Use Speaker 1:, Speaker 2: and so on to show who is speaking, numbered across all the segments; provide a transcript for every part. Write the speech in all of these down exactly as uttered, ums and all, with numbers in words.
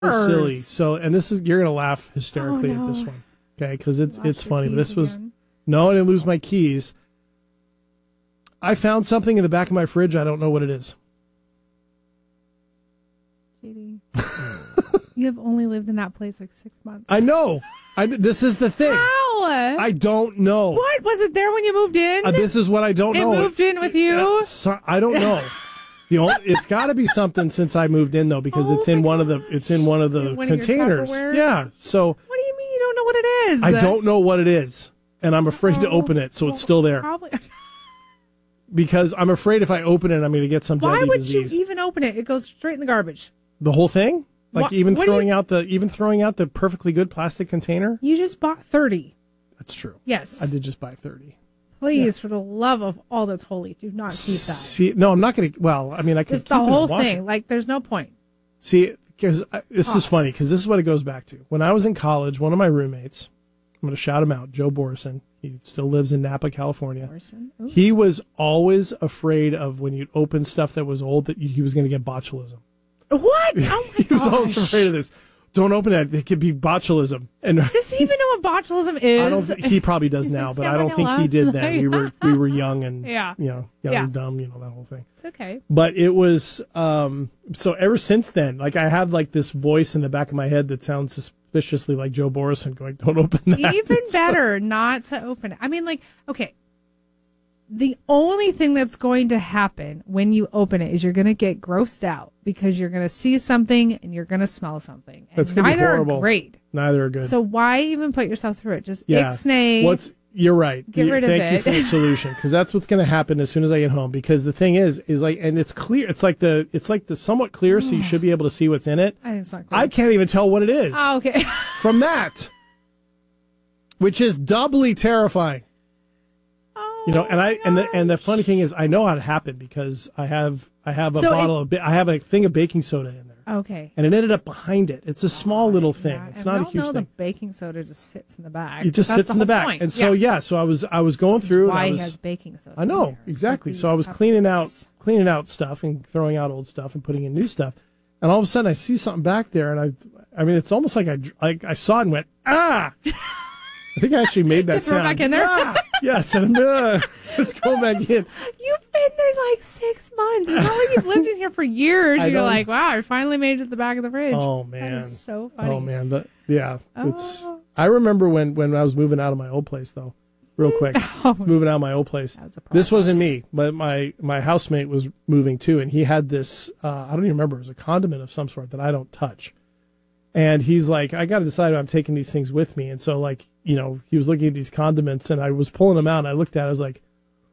Speaker 1: It's silly. So, and this is, you're going to laugh hysterically
Speaker 2: oh, no.
Speaker 1: at this one. Okay. Cause it's,
Speaker 2: Lost
Speaker 1: it's funny. But this
Speaker 2: again.
Speaker 1: was, no, I didn't lose my keys. I found something in the back of my fridge. I don't know what it is.
Speaker 2: J D, you have only lived in that place like six months.
Speaker 1: I know. I, this is the thing.
Speaker 2: How?
Speaker 1: I don't know.
Speaker 2: What? Was it there when you moved in?
Speaker 1: Uh, this is what I don't
Speaker 2: it
Speaker 1: know.
Speaker 2: It moved in with you?
Speaker 1: Uh, so, I don't know. The only, it's got to be something since I moved in though, because
Speaker 2: oh
Speaker 1: it's in
Speaker 2: gosh.
Speaker 1: one of the it's in one of the
Speaker 2: one
Speaker 1: containers.
Speaker 2: Of
Speaker 1: yeah. So
Speaker 2: what do you mean you don't know what it is?
Speaker 1: I don't know what it is, and I'm afraid
Speaker 2: oh,
Speaker 1: to open it, so
Speaker 2: well,
Speaker 1: it's still there.
Speaker 2: It's probably...
Speaker 1: because I'm afraid if I open it, I'm going to get some
Speaker 2: Why
Speaker 1: deadly
Speaker 2: would
Speaker 1: disease.
Speaker 2: you even open it? It goes straight in the garbage.
Speaker 1: The whole thing, like
Speaker 2: what,
Speaker 1: even
Speaker 2: what
Speaker 1: throwing
Speaker 2: you...
Speaker 1: out the even throwing out the perfectly good plastic container.
Speaker 2: You just bought thirty.
Speaker 1: That's true.
Speaker 2: Yes,
Speaker 1: I did just buy thirty.
Speaker 2: Please,
Speaker 1: yeah.
Speaker 2: for the love of all that's holy, do not keep that.
Speaker 1: See, no, I'm not going to. Well, I mean, I could
Speaker 2: Just
Speaker 1: keep
Speaker 2: the
Speaker 1: it
Speaker 2: whole
Speaker 1: and wash
Speaker 2: thing.
Speaker 1: it.
Speaker 2: Like, there's no point.
Speaker 1: See, because this
Speaker 2: Toss.
Speaker 1: is funny, because this is what it goes back to. When I was in college, one of my roommates, I'm going to shout him out, Joe Borison. He still lives in Napa, California. He was always afraid of when you'd open stuff that was old that he was going to get botulism.
Speaker 2: What? Oh my
Speaker 1: He was
Speaker 2: gosh.
Speaker 1: always afraid of this. Don't open it. It could be botulism. And
Speaker 2: does he even know what botulism is?
Speaker 1: I don't. Th- he probably does
Speaker 2: He's
Speaker 1: now,
Speaker 2: like
Speaker 1: but I don't think he did then. We were we were young and
Speaker 2: yeah.
Speaker 1: you know young
Speaker 2: yeah.
Speaker 1: and dumb. You know that whole thing.
Speaker 2: It's okay.
Speaker 1: But it was um, so ever since then, like I have like this voice in the back of my head that sounds suspiciously like Joe Borison going, "Don't open that."
Speaker 2: Even
Speaker 1: it's
Speaker 2: better not to open it. I mean, like, okay. The only thing that's going to happen when you open it is you're going to get grossed out because you're going to see something and you're going to smell something. And
Speaker 1: That's going to be
Speaker 2: neither
Speaker 1: horrible.
Speaker 2: are great.
Speaker 1: Neither are good.
Speaker 2: So why even put yourself through it? Just
Speaker 1: yeah.
Speaker 2: ixnay.
Speaker 1: What's you're right.
Speaker 2: Get
Speaker 1: you,
Speaker 2: rid
Speaker 1: thank
Speaker 2: of it.
Speaker 1: you for the solution, because that's what's going to happen as soon as I get home. Because the thing is, is like, and it's clear. It's like the it's like the somewhat clear, so you should be able to see what's in it.
Speaker 2: I think it's not clear.
Speaker 1: I can't even tell what it is.
Speaker 2: Oh, okay.
Speaker 1: From that, which is doubly terrifying.
Speaker 2: Oh,
Speaker 1: You know, and I and the and the
Speaker 2: gosh.
Speaker 1: funny thing is, I know how it happened because I have I have a
Speaker 2: So
Speaker 1: bottle
Speaker 2: it-
Speaker 1: of ba- I have a thing of baking soda in there,
Speaker 2: Okay.
Speaker 1: and it ended up behind it. It's a small little thing.
Speaker 2: Yeah,
Speaker 1: It's
Speaker 2: and
Speaker 1: not
Speaker 2: we
Speaker 1: a
Speaker 2: all
Speaker 1: huge
Speaker 2: know
Speaker 1: thing.
Speaker 2: the baking soda just sits in the bag.
Speaker 1: It just
Speaker 2: That's
Speaker 1: sits in the
Speaker 2: whole
Speaker 1: back,
Speaker 2: point.
Speaker 1: and so yeah. So I was I was going
Speaker 2: This
Speaker 1: through.
Speaker 2: is
Speaker 1: and
Speaker 2: why
Speaker 1: I
Speaker 2: he
Speaker 1: was,
Speaker 2: has baking soda.
Speaker 1: I know
Speaker 2: in there.
Speaker 1: exactly.
Speaker 2: Like
Speaker 1: So I was
Speaker 2: these
Speaker 1: cleaning out
Speaker 2: peppermints.
Speaker 1: cleaning out stuff and throwing out old stuff and putting in new stuff, and all of a sudden I see something back there, and I I mean it's almost like I like I saw it and went ah. I think I actually made that
Speaker 2: To throw
Speaker 1: sound.
Speaker 2: back in there?
Speaker 1: Ah! Yes, and uh, let's go back in.
Speaker 2: You've been there like six months. It's not like you've lived in here for years.
Speaker 1: I
Speaker 2: You're
Speaker 1: don't-
Speaker 2: like, wow, I finally made it to the back of the fridge.
Speaker 1: Oh
Speaker 2: That
Speaker 1: man,
Speaker 2: is so funny.
Speaker 1: oh man, the, yeah. It's.
Speaker 2: Oh.
Speaker 1: I remember when when I was moving out of my old place though. Real quick, I was moving out of my old place.
Speaker 2: That was a
Speaker 1: This wasn't
Speaker 2: process.
Speaker 1: me, but my my housemate was moving too, and he had this. Uh, I don't even remember. It was a condiment of some sort that I don't touch. And he's like, I got to decide if I'm taking these things with me. And so, like, you know, he was looking at these condiments, and I was pulling them out, and I looked at it, I was like,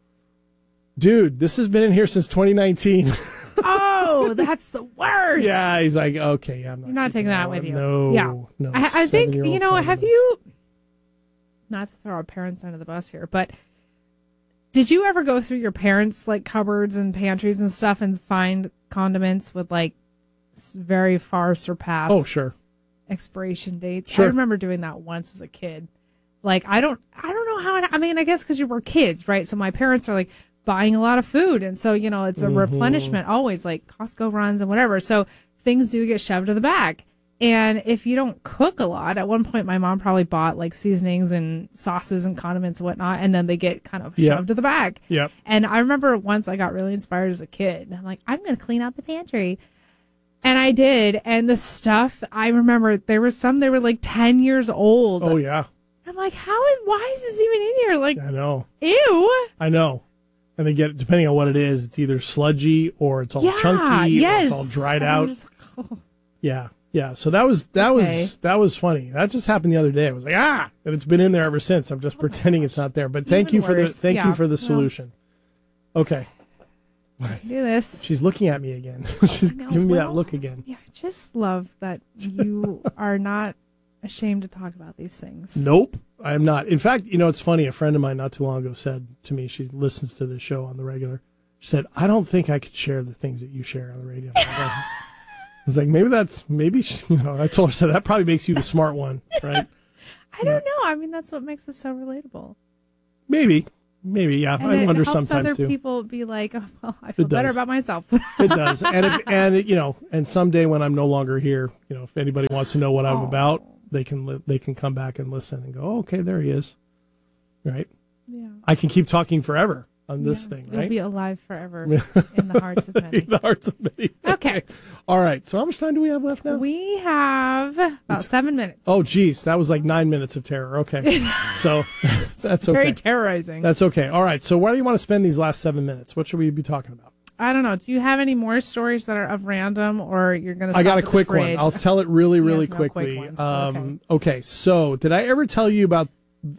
Speaker 1: dude, this has been in here since twenty nineteen.
Speaker 2: Oh, that's the worst.
Speaker 1: Yeah, he's like, okay, yeah, I'm not,
Speaker 2: You're not
Speaker 1: keeping
Speaker 2: taking that
Speaker 1: one.
Speaker 2: with you.
Speaker 1: No,
Speaker 2: Yeah.
Speaker 1: no.
Speaker 2: I, I think,
Speaker 1: seven-year-old
Speaker 2: you know, have
Speaker 1: condiments.
Speaker 2: you, not to throw our parents under the bus here, but did you ever go through your parents' like cupboards and pantries and stuff and find condiments with like s- very far surpassed
Speaker 1: Oh, sure.
Speaker 2: expiration dates?
Speaker 1: Sure.
Speaker 2: I remember doing that once as a kid. Like, I don't, I don't know how it, I mean, I guess because you were kids, right? So my parents are like buying a lot of food. And so, you know, it's a
Speaker 1: Mm-hmm.
Speaker 2: replenishment always, like Costco runs and whatever. So things do get shoved to the back. And if you don't cook a lot, at one point my mom probably bought like seasonings and sauces and condiments and whatnot, and then they get kind of
Speaker 1: Yeah.
Speaker 2: shoved to the back.
Speaker 1: Yep.
Speaker 2: And I remember once I got really inspired as a kid. I'm like, I'm going to clean out the pantry. And I did. And the stuff, I remember there was some, they were like ten years old.
Speaker 1: Oh, yeah.
Speaker 2: I'm like, how, why is this even in here? Like,
Speaker 1: I know.
Speaker 2: ew.
Speaker 1: I know. And they get, depending on what it is, it's either sludgy or it's all
Speaker 2: Yeah,
Speaker 1: chunky
Speaker 2: yes.
Speaker 1: or it's all dried
Speaker 2: And I'm
Speaker 1: out.
Speaker 2: just like, oh.
Speaker 1: Yeah. Yeah. So that was, that
Speaker 2: Okay.
Speaker 1: was, that was funny. That just happened the other day. I was like, ah, and it's been in there ever since. I'm just pretending it's not there. But thank
Speaker 2: Even
Speaker 1: you for the,
Speaker 2: worse.
Speaker 1: thank
Speaker 2: Yeah.
Speaker 1: you for the
Speaker 2: Well.
Speaker 1: solution. Okay.
Speaker 2: Do this.
Speaker 1: She's looking at me again. She's
Speaker 2: know,
Speaker 1: giving me that
Speaker 2: well,
Speaker 1: look again.
Speaker 2: Yeah, I just love that you are not ashamed to talk about these things.
Speaker 1: Nope, I am not. In fact, you know, it's funny. A friend of mine not too long ago said to me, she listens to this show on the regular. She said, I don't think I could share the things that you share on the radio. I was like, maybe that's, maybe, she, you know, I told her, so that probably makes you the smart one, right?
Speaker 2: I don't know. I mean, that's what makes us so relatable.
Speaker 1: Maybe, maybe, yeah.
Speaker 2: And
Speaker 1: I
Speaker 2: it
Speaker 1: wonder
Speaker 2: helps
Speaker 1: sometimes
Speaker 2: other
Speaker 1: too.
Speaker 2: people be like, oh, well, I feel
Speaker 1: It
Speaker 2: better
Speaker 1: does.
Speaker 2: about myself.
Speaker 1: It does, and if, and it, you know, and someday when I'm no longer here, you know, if anybody wants to know what I'm
Speaker 2: Oh.
Speaker 1: about, they can li- they can come back and listen and go, oh, okay, there he is, right?
Speaker 2: Yeah.
Speaker 1: I can keep talking forever on this
Speaker 2: Yeah.
Speaker 1: thing,
Speaker 2: You'll
Speaker 1: right?
Speaker 2: be alive forever in the hearts of many.
Speaker 1: In the hearts of many.
Speaker 2: Okay.
Speaker 1: All right. So how much time do we have left now?
Speaker 2: We have about seven minutes.
Speaker 1: Oh, geez, that was like nine minutes of terror. Okay, so that's
Speaker 2: Very
Speaker 1: okay.
Speaker 2: terrorizing.
Speaker 1: That's okay. All right. So where do you want to spend these last seven minutes? What should we be talking about?
Speaker 2: I don't know. Do you have any more stories that are of random, or you're going to?
Speaker 1: I got a quick one. I'll tell it really, really
Speaker 2: has no quick
Speaker 1: quickly.
Speaker 2: ones,
Speaker 1: um, okay. So did I ever tell you about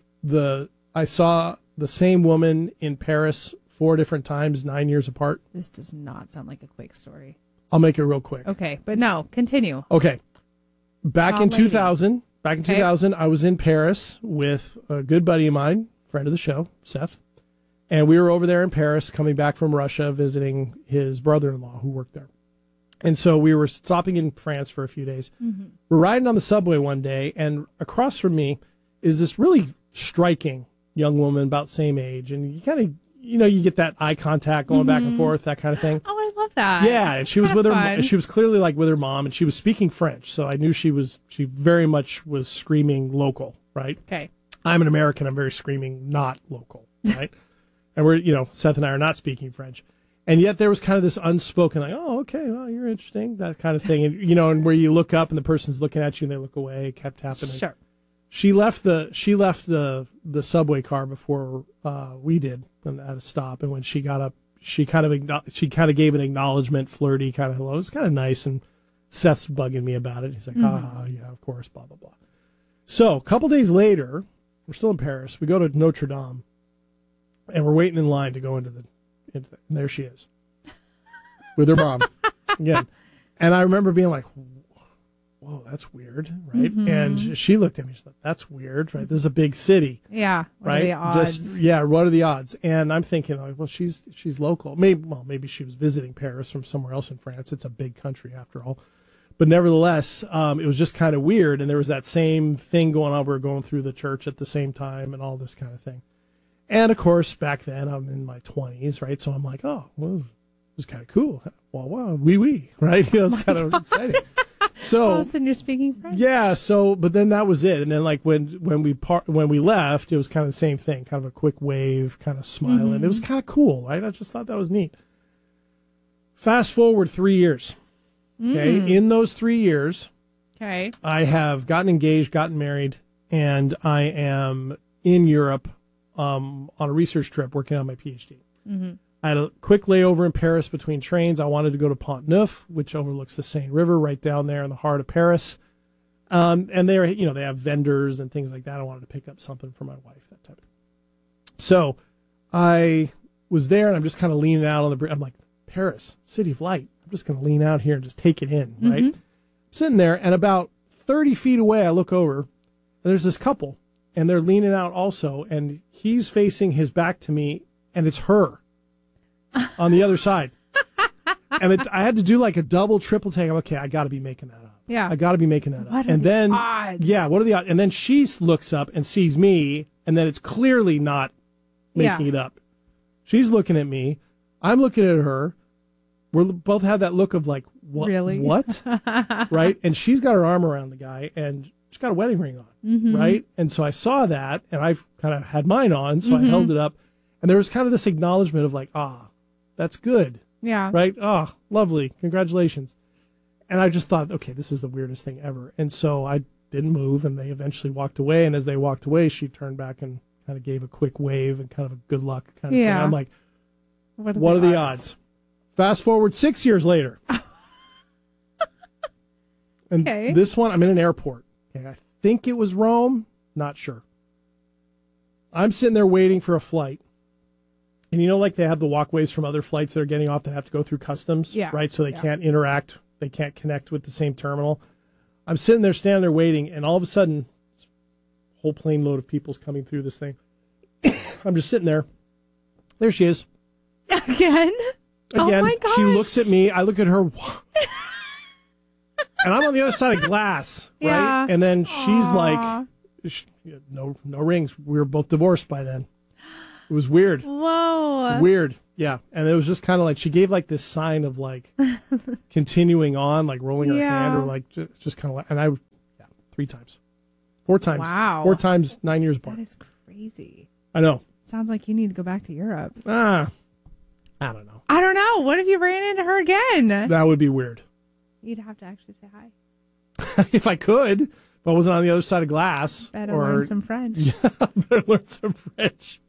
Speaker 1: the? I saw the same woman in Paris four different times, nine years apart.
Speaker 2: This does not sound like a quick story.
Speaker 1: I'll make it real quick.
Speaker 2: Okay, but no, continue.
Speaker 1: Okay. Back
Speaker 2: Saw
Speaker 1: in
Speaker 2: a lady.
Speaker 1: two thousand, back in
Speaker 2: Okay.
Speaker 1: two thousand, I was in Paris with a good buddy of mine, friend of the show, Seth. And we were over there in Paris, coming back from Russia, visiting his brother-in-law who worked there. And so we were stopping in France for a few days.
Speaker 2: Mm-hmm.
Speaker 1: We're riding on the subway one day, and across from me is this really striking young woman about same age. And you kind of, you know, you get that eye contact going back and forth, that kind of thing.
Speaker 2: Oh, I love that.
Speaker 1: Yeah, and she was
Speaker 2: Kinda
Speaker 1: with her.
Speaker 2: fun.
Speaker 1: She was clearly like with her mom, and she was speaking French. So I knew she was. She very much was screaming local, right?
Speaker 2: Okay.
Speaker 1: I'm an American. I'm very screaming not local, right? And we're, you know, Seth and I are not speaking French, and yet there was kind of this unspoken, like, oh, okay, well, you're interesting, that kind of thing, and you know, and where you look up and the person's looking at you and they look away. It kept happening.
Speaker 2: Sure.
Speaker 1: She left the she left the the subway car before uh, we did and at a stop, and when she got up, she kind of acknow- she kind of gave an acknowledgement, flirty kind of hello. It was kind of nice, and Seth's bugging me about it. He's like, ah, yeah, of course, blah blah blah. So a couple days later, we're still in Paris. We go to Notre Dame, and we're waiting in line to go into the, into the and there she is with her mom again. And I remember being like, whoa, that's weird, right?
Speaker 2: Mm-hmm.
Speaker 1: And she looked at me, she's like, that's weird, right? This is a big city,
Speaker 2: Yeah. What
Speaker 1: right?
Speaker 2: are the odds?
Speaker 1: Just, yeah, what are the odds? And I'm thinking, like, well, she's she's local. Maybe, well, maybe she was visiting Paris from somewhere else in France. It's a big country after all. But nevertheless, um, it was just kind of weird. And there was that same thing going on. We were going through the church at the same time and all this kind of thing. And, of course, back then, I'm in my twenties, right? So I'm like, oh, well, this is kind of cool. Wow, wow, wee wee, right? You know, it's kind of exciting. So,
Speaker 2: All of a sudden, you're speaking French.
Speaker 1: yeah, so, but then that was it. And then, like, when, when we par- when we left, it was kind of the same thing, kind of a quick wave, kind of smiling.
Speaker 2: Mm-hmm.
Speaker 1: It was kind of cool, right? I just thought that was neat. Fast forward three years. Okay.
Speaker 2: Mm.
Speaker 1: In those three years,
Speaker 2: Okay.
Speaker 1: I have gotten engaged, gotten married, and I am in Europe um, on a research trip working on my PhD.
Speaker 2: Mm-hmm.
Speaker 1: I had a quick layover in Paris between trains. I wanted to go to Pont Neuf, which overlooks the Seine River right down there in the heart of Paris. Um, and they're, you know, they have vendors and things like that. I wanted to pick up something for my wife, that type of thing. So I was there, and I'm just kind of leaning out on the bridge. I'm like, Paris, city of light. I'm just going to lean out here and just take it in, right?
Speaker 2: Mm-hmm.
Speaker 1: Sitting there, and about thirty feet away, I look over, and there's this couple, and they're leaning out also, and he's facing his back to me, and it's her on the other side. And it, I had to do like a double, triple take. I'm okay, I got to be making that up.
Speaker 2: Yeah.
Speaker 1: I got to be making that
Speaker 2: What
Speaker 1: up.
Speaker 2: are
Speaker 1: And
Speaker 2: the
Speaker 1: then,
Speaker 2: odds?
Speaker 1: yeah, what are the odds? And then she looks up and sees me, and then it's clearly not making
Speaker 2: Yeah.
Speaker 1: it up. She's looking at me. I'm looking at her. We both have that look of like, what?
Speaker 2: Really?
Speaker 1: What? Right? And she's got her arm around the guy, and she's got a wedding ring on,
Speaker 2: Mm-hmm.
Speaker 1: right? And so I saw that, and I kind of had mine on, so I held it up, and there was kind of this acknowledgement of like, ah, that's good,
Speaker 2: Yeah.
Speaker 1: right? Ah, lovely, congratulations. And I just thought, okay, this is the weirdest thing ever. And so I didn't move, and they eventually walked away. And as they walked away, she turned back and kind of gave a quick wave and kind of a good luck kind of
Speaker 2: Yeah.
Speaker 1: thing. I'm like,
Speaker 2: What are,
Speaker 1: what
Speaker 2: the,
Speaker 1: are the odds? Fast forward six years later. And
Speaker 2: Okay.
Speaker 1: this one, I'm in an airport. Okay, I think it was Rome. Not sure. I'm sitting there waiting for a flight. And you know, like they have the walkways from other flights that are getting off that have to go through customs,
Speaker 2: Yeah.
Speaker 1: right? So they
Speaker 2: Yeah.
Speaker 1: can't interact. They can't connect with the same terminal. I'm sitting there, standing there waiting, and all of a sudden, a whole plane load of people's coming through this thing. I'm just sitting there. There she is.
Speaker 2: Again? Oh
Speaker 1: Again,
Speaker 2: my
Speaker 1: she
Speaker 2: gosh.
Speaker 1: looks at me. I look at her. And I'm on the other side of glass, right?
Speaker 2: Yeah.
Speaker 1: And then she's
Speaker 2: Aw.
Speaker 1: like, sh- no, no rings. We were both divorced by then. It was weird.
Speaker 2: Whoa.
Speaker 1: Weird. Yeah. And it was just kind of like, she gave like this sign of like continuing on, like rolling her
Speaker 2: Yeah.
Speaker 1: hand or like just, just kind of like, and I, yeah, three times. Four times.
Speaker 2: Wow.
Speaker 1: Four times, nine years apart.
Speaker 2: That is crazy.
Speaker 1: I know.
Speaker 2: Sounds like you need to go back to Europe.
Speaker 1: Ah, I don't know.
Speaker 2: I don't know. What if you ran into her again?
Speaker 1: That would be weird.
Speaker 2: You'd have to actually say hi.
Speaker 1: If I could, but I wasn't on the other side of glass.
Speaker 2: Better
Speaker 1: or,
Speaker 2: learn some French.
Speaker 1: Yeah, better learn some French.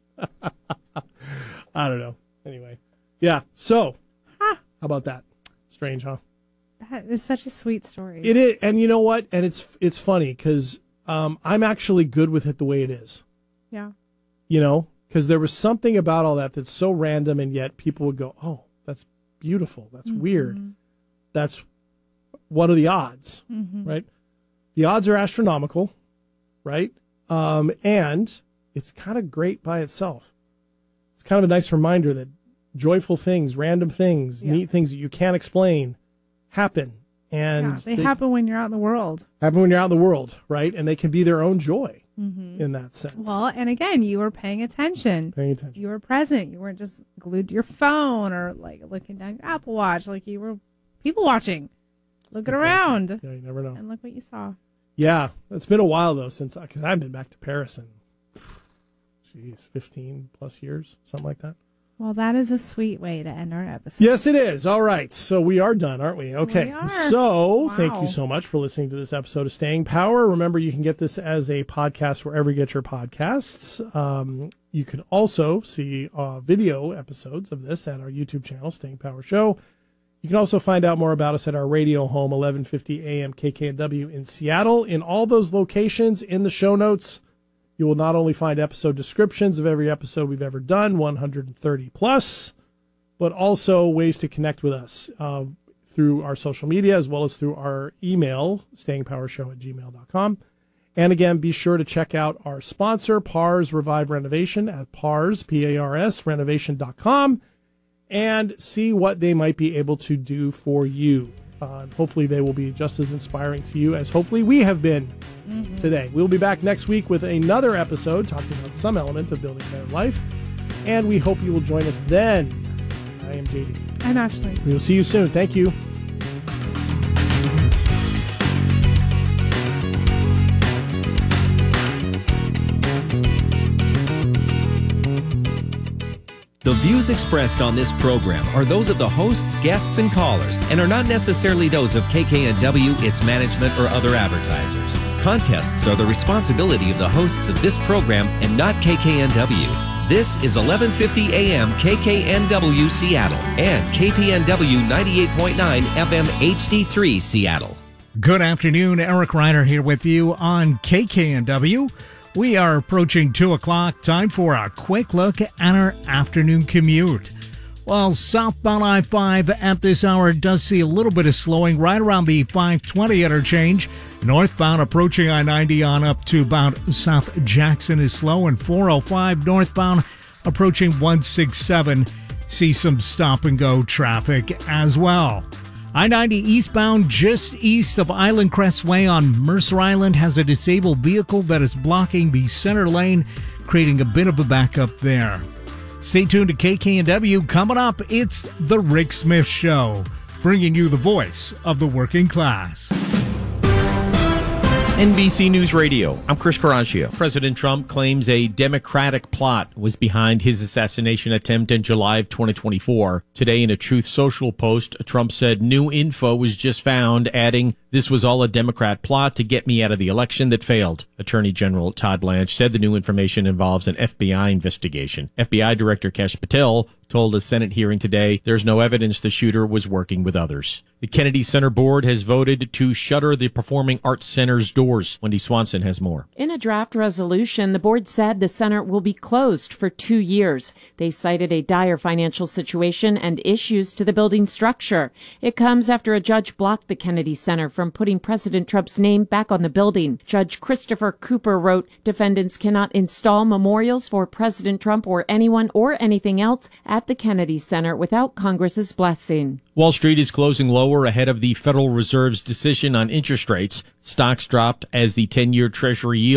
Speaker 1: I don't know. Anyway. Yeah. So,
Speaker 2: Huh.
Speaker 1: how about that? Strange, huh?
Speaker 2: That is such a sweet story.
Speaker 1: It is. And you know what? And it's it's funny because um, I'm actually good with it the way it is.
Speaker 2: Yeah.
Speaker 1: You know? Because there was something about all that that's so random, and yet people would go, oh, that's beautiful. That's
Speaker 2: Mm-hmm.
Speaker 1: weird. That's what are the odds,
Speaker 2: Mm-hmm.
Speaker 1: right? The odds are astronomical, right? Um, and it's kind of great by itself. It's kind of a nice reminder that joyful things, random things,
Speaker 2: Yeah.
Speaker 1: neat things that you can't explain happen. And
Speaker 2: Yeah, they, happen when you're out in the world.
Speaker 1: happen when you're out in the world, right? And they can be their own joy
Speaker 2: Mm-hmm.
Speaker 1: in that sense.
Speaker 2: Well, and again, you were paying attention.
Speaker 1: Paying attention.
Speaker 2: You were present. You weren't just glued to your phone or like looking down your Apple Watch. Like you were people watching, looking around.
Speaker 1: Yeah, you never know.
Speaker 2: And look what you saw.
Speaker 1: Yeah, it's been a while though since because I've been back to Paris in, geez, fifteen plus years, something like that.
Speaker 2: Well, that is a sweet way to end our episode.
Speaker 1: Yes, it is. All right, so we are done, aren't we? Okay.
Speaker 2: We are.
Speaker 1: So thank
Speaker 2: Wow.
Speaker 1: you so much for listening to this episode of Staying Power. Remember, you can get this as a podcast wherever you get your podcasts. Um, you can also see uh, video episodes of this at our YouTube channel, Staying Power Show. You can also find out more about us at our radio home, eleven fifty A M K K N W in Seattle. In all those locations, in the show notes, you will not only find episode descriptions of every episode we've ever done, one hundred thirty plus, but also ways to connect with us uh, through our social media as well as through our email, staying power show at gmail dot com. And again, be sure to check out our sponsor, P A R S Revive Renovation at P A R S, P A R S, renovation dot com, and see what they might be able to do for you. Uh, hopefully they will be just as inspiring to you as hopefully we have been mm-hmm. today. We'll be back next week with another episode talking about some element of building a better life, and we hope you will join us then. I am J D.
Speaker 2: I'm Ashley.
Speaker 1: We will see you soon. Thank you.
Speaker 3: The views expressed on this program are those of the hosts, guests, and callers, and are not necessarily those of K K N W, its management, or other advertisers. Contests are the responsibility of the hosts of this program and not K K N W. This is eleven fifty A M K K N W Seattle and K P N W ninety-eight point nine F M H D three Seattle.
Speaker 4: Good afternoon, Eric Reiner here with you on K K N W. We are approaching two o'clock. Time for a quick look at our afternoon commute. Well, southbound I five at this hour does see a little bit of slowing right around the five twenty interchange. Northbound approaching I ninety on up to about South Jackson is slow, and four oh five northbound approaching one sixty-seven. See some stop and go traffic as well. I ninety eastbound just east of Island Crest Way on Mercer Island has a disabled vehicle that is blocking the center lane, creating a bit of a backup there. Stay tuned to K K N W. Coming up, it's The Rick Smith Show, bringing you the voice of the working class.
Speaker 5: N B C News Radio, I'm Chris Caraccio. President Trump claims a Democratic plot was behind his assassination attempt in July of twenty twenty-four. Today, in a Truth Social post, Trump said new info was just found, adding, "This was all a Democrat plot to get me out of the election that failed." Attorney General Todd Blanche said the new information involves an F B I investigation. F B I Director Kesh Patel told a Senate hearing today there's no evidence the shooter was working with others. The Kennedy Center Board has voted to shutter the Performing Arts Center's doors. Wendy Swanson has more.
Speaker 6: In a draft resolution, the board said the center will be closed for two years. They cited a dire financial situation and issues to the building structure. It comes after a judge blocked the Kennedy Center from putting President Trump's name back on the building. Judge Christopher Cooper wrote, defendants cannot install memorials for President Trump or anyone or anything else at the Kennedy Center without Congress's blessing.
Speaker 5: Wall Street is closing lower ahead of the Federal Reserve's decision on interest rates. Stocks dropped as the ten-year Treasury yield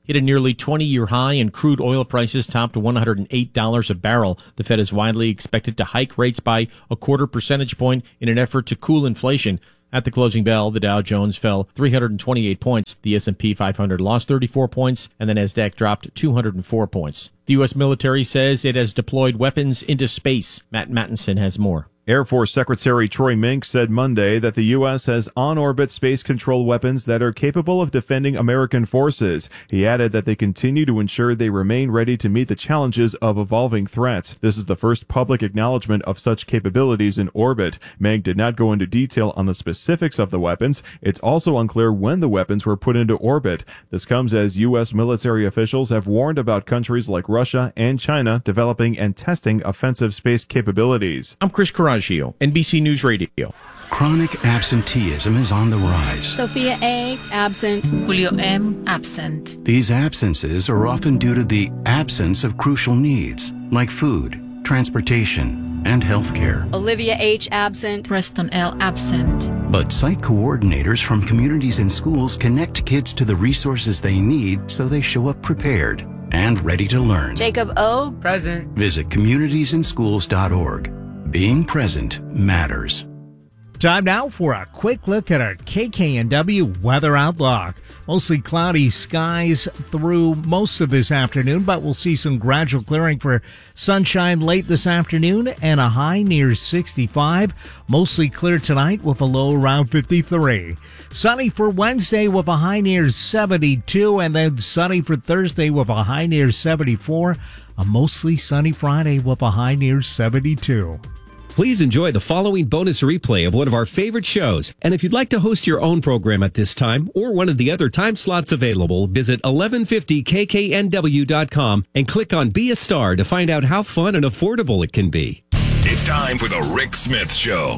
Speaker 5: hit a nearly twenty-year high, and crude oil prices topped one hundred eight dollars a barrel. The Fed is widely expected to hike rates by a quarter percentage point in an effort to cool inflation. At the closing bell, the Dow Jones fell three hundred twenty-eight points. The S and P five hundred lost thirty-four points, and the Nasdaq dropped two hundred four points. The U S military says it has deployed weapons into space. Matt Mattinson has more.
Speaker 7: Air Force Secretary Troy Mink said Monday that the U S has on-orbit space control weapons that are capable of defending American forces. He added that they continue to ensure they remain ready to meet the challenges of evolving threats. This is the first public acknowledgement of such capabilities in orbit. Mink did not go into detail on the specifics of the weapons. It's also unclear when the weapons were put into orbit. This comes as U S military officials have warned about countries like Russia and China developing and testing offensive space capabilities.
Speaker 5: I'm Chris Carrasco, N B C News Radio.
Speaker 8: Chronic absenteeism is on the rise.
Speaker 9: Sophia A., absent.
Speaker 10: Julio M., absent.
Speaker 8: These absences are often due to the absence of crucial needs, like food, transportation, and health care.
Speaker 9: Olivia H., absent.
Speaker 10: Preston L., absent.
Speaker 8: But site coordinators from communities and schools connect kids to the resources they need so they show up prepared and ready to learn.
Speaker 9: Jacob O.,
Speaker 10: present.
Speaker 8: Visit communities in schools dot org. Being present matters.
Speaker 4: Time now for a quick look at our K K N W weather outlook. Mostly cloudy skies through most of this afternoon, but we'll see some gradual clearing for sunshine late this afternoon and a high near sixty-five. Mostly clear tonight with a low around fifty-three. Sunny for Wednesday with a high near seventy-two, and then sunny for Thursday with a high near seventy-four. A mostly sunny Friday with a high near seventy-two.
Speaker 3: Please enjoy the following bonus replay of one of our favorite shows. And if you'd like to host your own program at this time or one of the other time slots available, visit eleven fifty K K N W dot com and click on Be a Star to find out how fun and affordable it can be.
Speaker 11: It's time for the Rick Smith Show.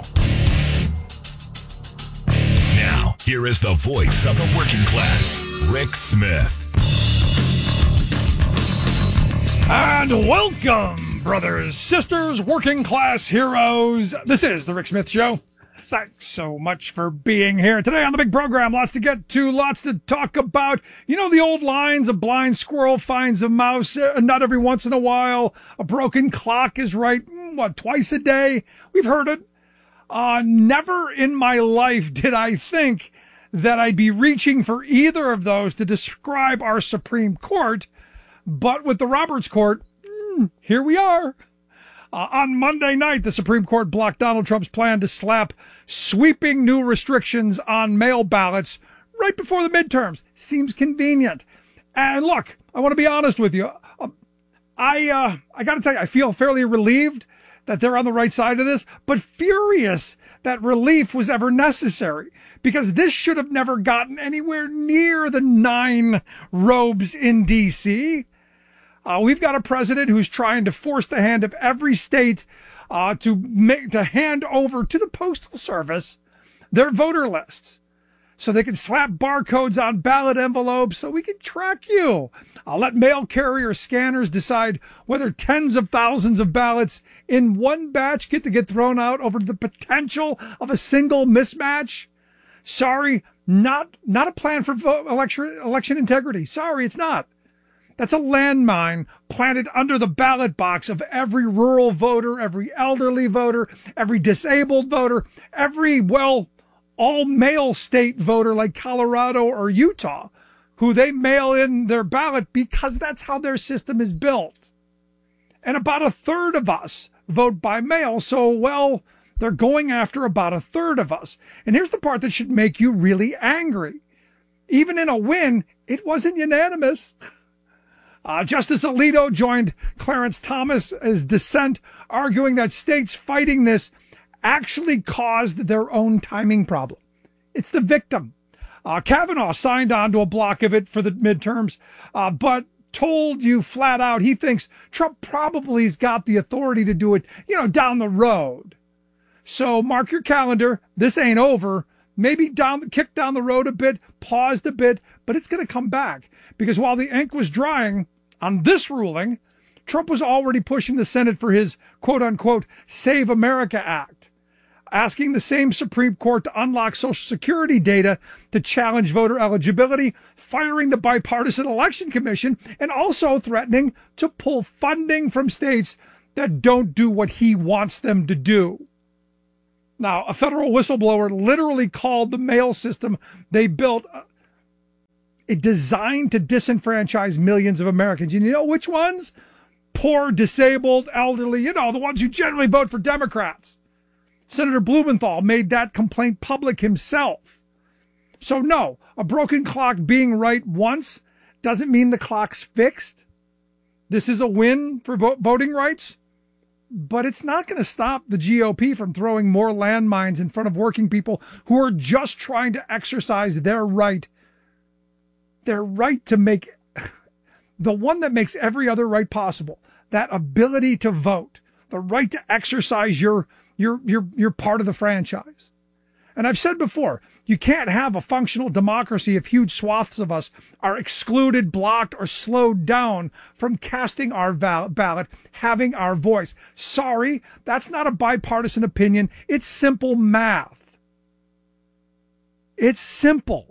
Speaker 11: Now, here is the voice of the working class, Rick Smith.
Speaker 12: And welcome, brothers, sisters, working class heroes. This is the Rick Smith Show. Thanks so much for being here. Today on the big program, lots to get to, lots to talk about. You know the old lines, a blind squirrel finds a mouse, uh, not every once in a while. A broken clock is right, what, twice a day? We've heard it. Uh, never in my life did I think that I'd be reaching for either of those to describe our Supreme Court. But with the Roberts Court, mm, here we are. Uh, on Monday night, the Supreme Court blocked Donald Trump's plan to slap sweeping new restrictions on mail ballots right before the midterms. Seems convenient. And look, I want to be honest with you. Uh, I uh, I got to tell you, I feel fairly relieved that they're on the right side of this, but furious that relief was ever necessary, because this should have never gotten anywhere near the nine robes in D C Uh, we've got a president who's trying to force the hand of every state uh, to make to hand over to the Postal Service their voter lists so they can slap barcodes on ballot envelopes so we can track you. I'll let mail carrier scanners decide whether tens of thousands of ballots in one batch get to get thrown out over the potential of a single mismatch. Sorry, not not a plan for vote, election, election integrity. Sorry, it's not. That's a landmine planted under the ballot box of every rural voter, every elderly voter, every disabled voter, every, well, all-male state voter like Colorado or Utah, who they mail in their ballot because that's how their system is built. And about a third of us vote by mail, so, well, they're going after about a third of us. And here's the part that should make you really angry. Even in a win, it wasn't unanimous. Uh, Justice Alito joined Clarence Thomas's dissent, arguing that states fighting this actually caused their own timing problem. It's the victim. Uh, Kavanaugh signed on to a block of it for the midterms, uh, but told you flat out he thinks Trump probably's got the authority to do it, you know, down the road. So mark your calendar. This ain't over. Maybe down, kick down the road a bit, paused a bit, but it's going to come back. Because while the ink was drying on this ruling, Trump was already pushing the Senate for his quote-unquote Save America Act. asking the same Supreme Court to unlock Social Security data to challenge voter eligibility, firing the Bipartisan Election Commission, and also threatening to pull funding from states that don't do what he wants them to do. Now, a federal whistleblower literally called the mail system they built a designed to disenfranchise millions of Americans. And you know which ones? Poor, disabled, elderly, you know, the ones who generally vote for Democrats. Senator Blumenthal made that complaint public himself. So no, a broken clock being right once doesn't mean the clock's fixed. This is a win for vo- voting rights, but it's not going to stop the G O P from throwing more landmines in front of working people who are just trying to exercise their right, their right to make, the one that makes every other right possible, that ability to vote, the right to exercise your You're, you're, you're part of the franchise. And I've said before, you can't have a functional democracy if huge swaths of us are excluded, blocked, or slowed down from casting our val- ballot, having our voice. Sorry, that's not a bipartisan opinion. It's simple math. It's simple.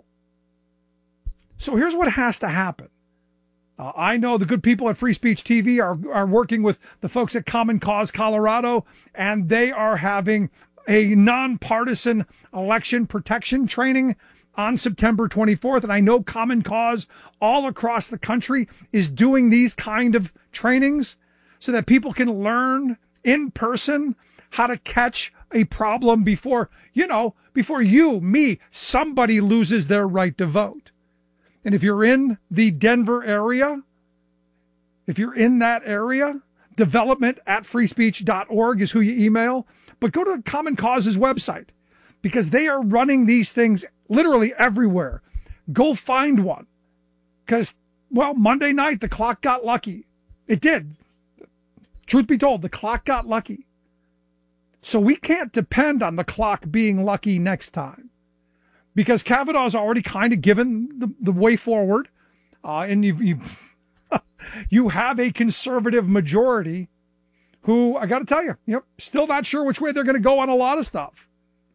Speaker 12: So here's what has to happen. Uh, I know the good people at Free Speech T V are, are working with the folks at Common Cause Colorado, and they are having a nonpartisan election protection training on September twenty-fourth. And I know Common Cause all across the country is doing these kind of trainings so that people can learn in person how to catch a problem before, you know, before you, me, somebody loses their right to vote. And if you're in the Denver area, if you're in that area, development at free speech dot org is who you email. But go to Common Cause's website because they are running these things literally everywhere. Go find one. Because, well, Monday night, the clock got lucky. It did. Truth be told, the clock got lucky. So we can't depend on the clock being lucky next time. Because Kavanaugh's already kind of given the, the way forward, uh, and you've, you've you have a conservative majority who, I got to tell you, yep, still not sure which way they're going to go on a lot of stuff.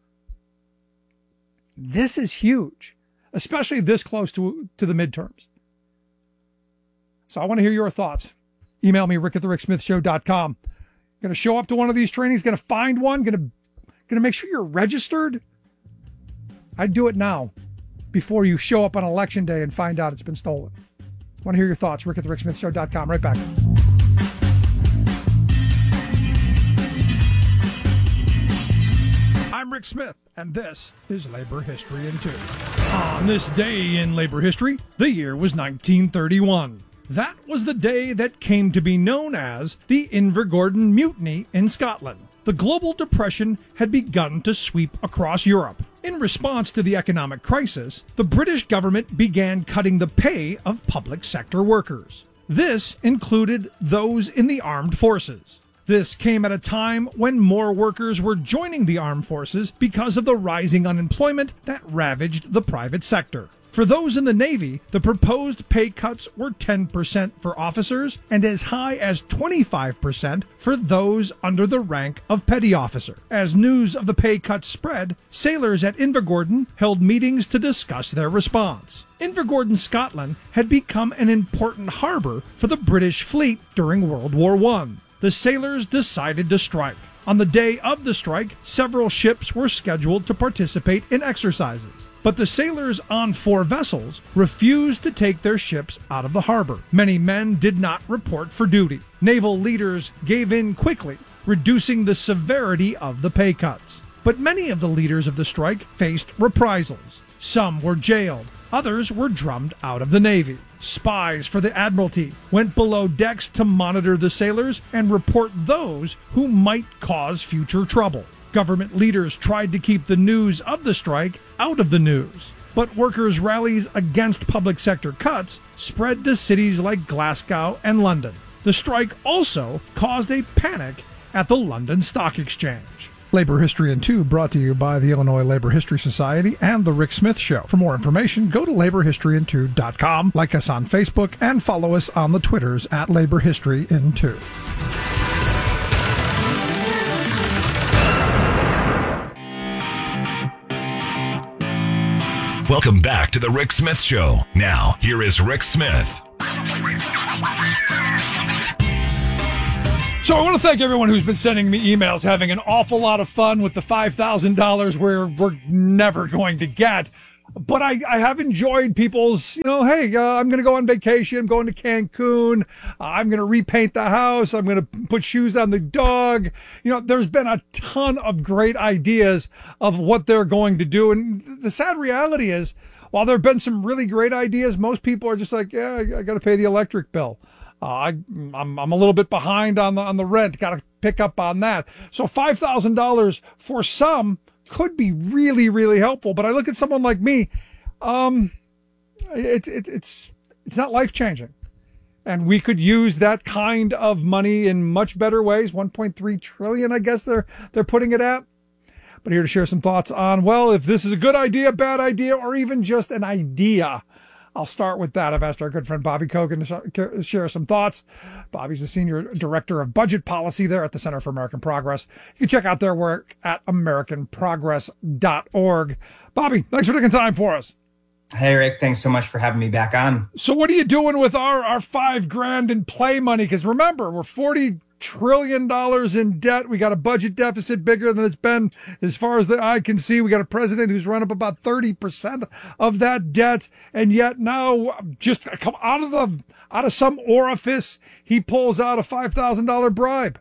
Speaker 12: This is huge, especially this close to, to the midterms. So I want to hear your thoughts. Email me, rick at the rick smith show dot com. Going to show up to one of these trainings, going to find one, going to going to make sure you're registered. I'd do it now before you show up on election day and find out it's been stolen. I want to hear your thoughts. Rick at the rick smith show dot com. Right back. I'm Rick Smith, and this is Labor History in Two. On this day in labor history, the year was nineteen thirty-one. That was the day that came to be known as the Invergordon Mutiny in Scotland. The global depression had begun to sweep across Europe. In response to the economic crisis, the British government began cutting the pay of public sector workers. This included those in the armed forces. This came at a time when more workers were joining the armed forces because of the rising unemployment that ravaged the private sector. For those in the Navy, the proposed pay cuts were ten percent for officers and as high as twenty-five percent for those under the rank of petty officer. As news of the pay cuts spread, sailors at Invergordon held meetings to discuss their response. Invergordon, Scotland, had become an important harbor for the British fleet during World War One. The sailors decided to strike. On the day of the strike, several ships were scheduled to participate in exercises. But the sailors on four vessels refused to take their ships out of the harbor. Many men did not report for duty. Naval leaders gave in quickly, reducing the severity of the pay cuts. But many of the leaders of the strike faced reprisals. Some were jailed. Others were drummed out of the Navy. Spies for the Admiralty went below decks to monitor the sailors and report those who might cause future trouble. Government leaders tried to keep the news of the strike out of the news. But workers' rallies against public sector cuts spread to cities like Glasgow and London. The strike also caused a panic at the London Stock Exchange. Labor History in Two brought to you by the Illinois Labor History Society and The Rick Smith Show. For more information, go to labor history in two dot com, like us on Facebook, and follow us on the Twitters at Labor History in Two.
Speaker 11: Welcome back to the Rick Smith Show. Now, here is Rick Smith.
Speaker 12: So I want to thank everyone who's been sending me emails, having an awful lot of fun with the five thousand dollars we're, we're never going to get. But I, I have enjoyed people's, you know, hey, uh, I'm going to go on vacation. I'm going to Cancun. Uh, I'm going to repaint the house. I'm going to put shoes on the dog. You know, there's been a ton of great ideas of what they're going to do. And the sad reality is, while there have been some really great ideas, most people are just like, yeah, I, I got to pay the electric bill. Uh, I, I'm, I'm a little bit behind on the, on the rent. Got to pick up on that. So five thousand dollars for some could be really, really helpful. But I look at someone like me, um, it, it, it's it's not life-changing. And we could use that kind of money in much better ways. one point three trillion dollars, I guess they're they're putting it at. But here to share some thoughts on, well, if this is a good idea, bad idea, or even just an idea. I'll start with that. I've asked our good friend Bobby Kogan to share some thoughts. Bobby's the Senior Director of Budget Policy there at the Center for American Progress. You can check out their work at american progress dot org. Bobby, thanks for taking time for us.
Speaker 13: Hey, Rick, thanks so much for having me back on.
Speaker 12: So what are you doing with our, our five grand in play money? Because remember, we're forty trillion dollars in debt. We got a budget deficit bigger than it's been as far as the eye can see. We got a president who's run up about thirty percent of that debt. And yet now, just come out of the out of some orifice, he pulls out a five thousand dollars bribe.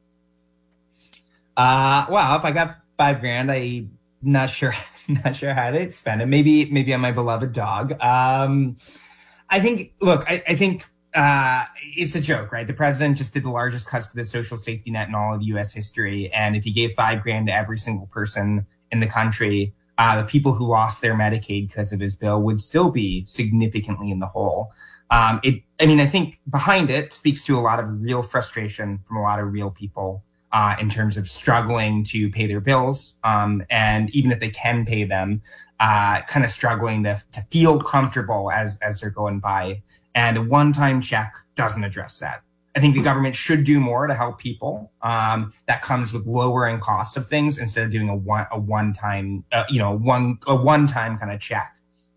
Speaker 13: Uh, well, if I got five grand, I'm not sure, not sure how to spend it. Maybe, maybe on my beloved dog. Um, I think, look, I, I think, Uh, it's a joke, right? The president just did the largest cuts to the social safety net in all of U S history. And if he gave five grand to every single person in the country, uh, the people who lost their Medicaid because of his bill would still be significantly in the hole. Um, it, I mean, I think behind it speaks to a lot of real frustration from a lot of real people, uh, in terms of struggling to pay their bills. Um, and even if they can pay them, uh, kind of struggling to, to feel comfortable as, as they're going by. And a one-time check doesn't address that. I think the government should do more to help people. Um, that comes with lowering costs of things instead of doing a one a one-time, uh, you know, one a one-time kind of check.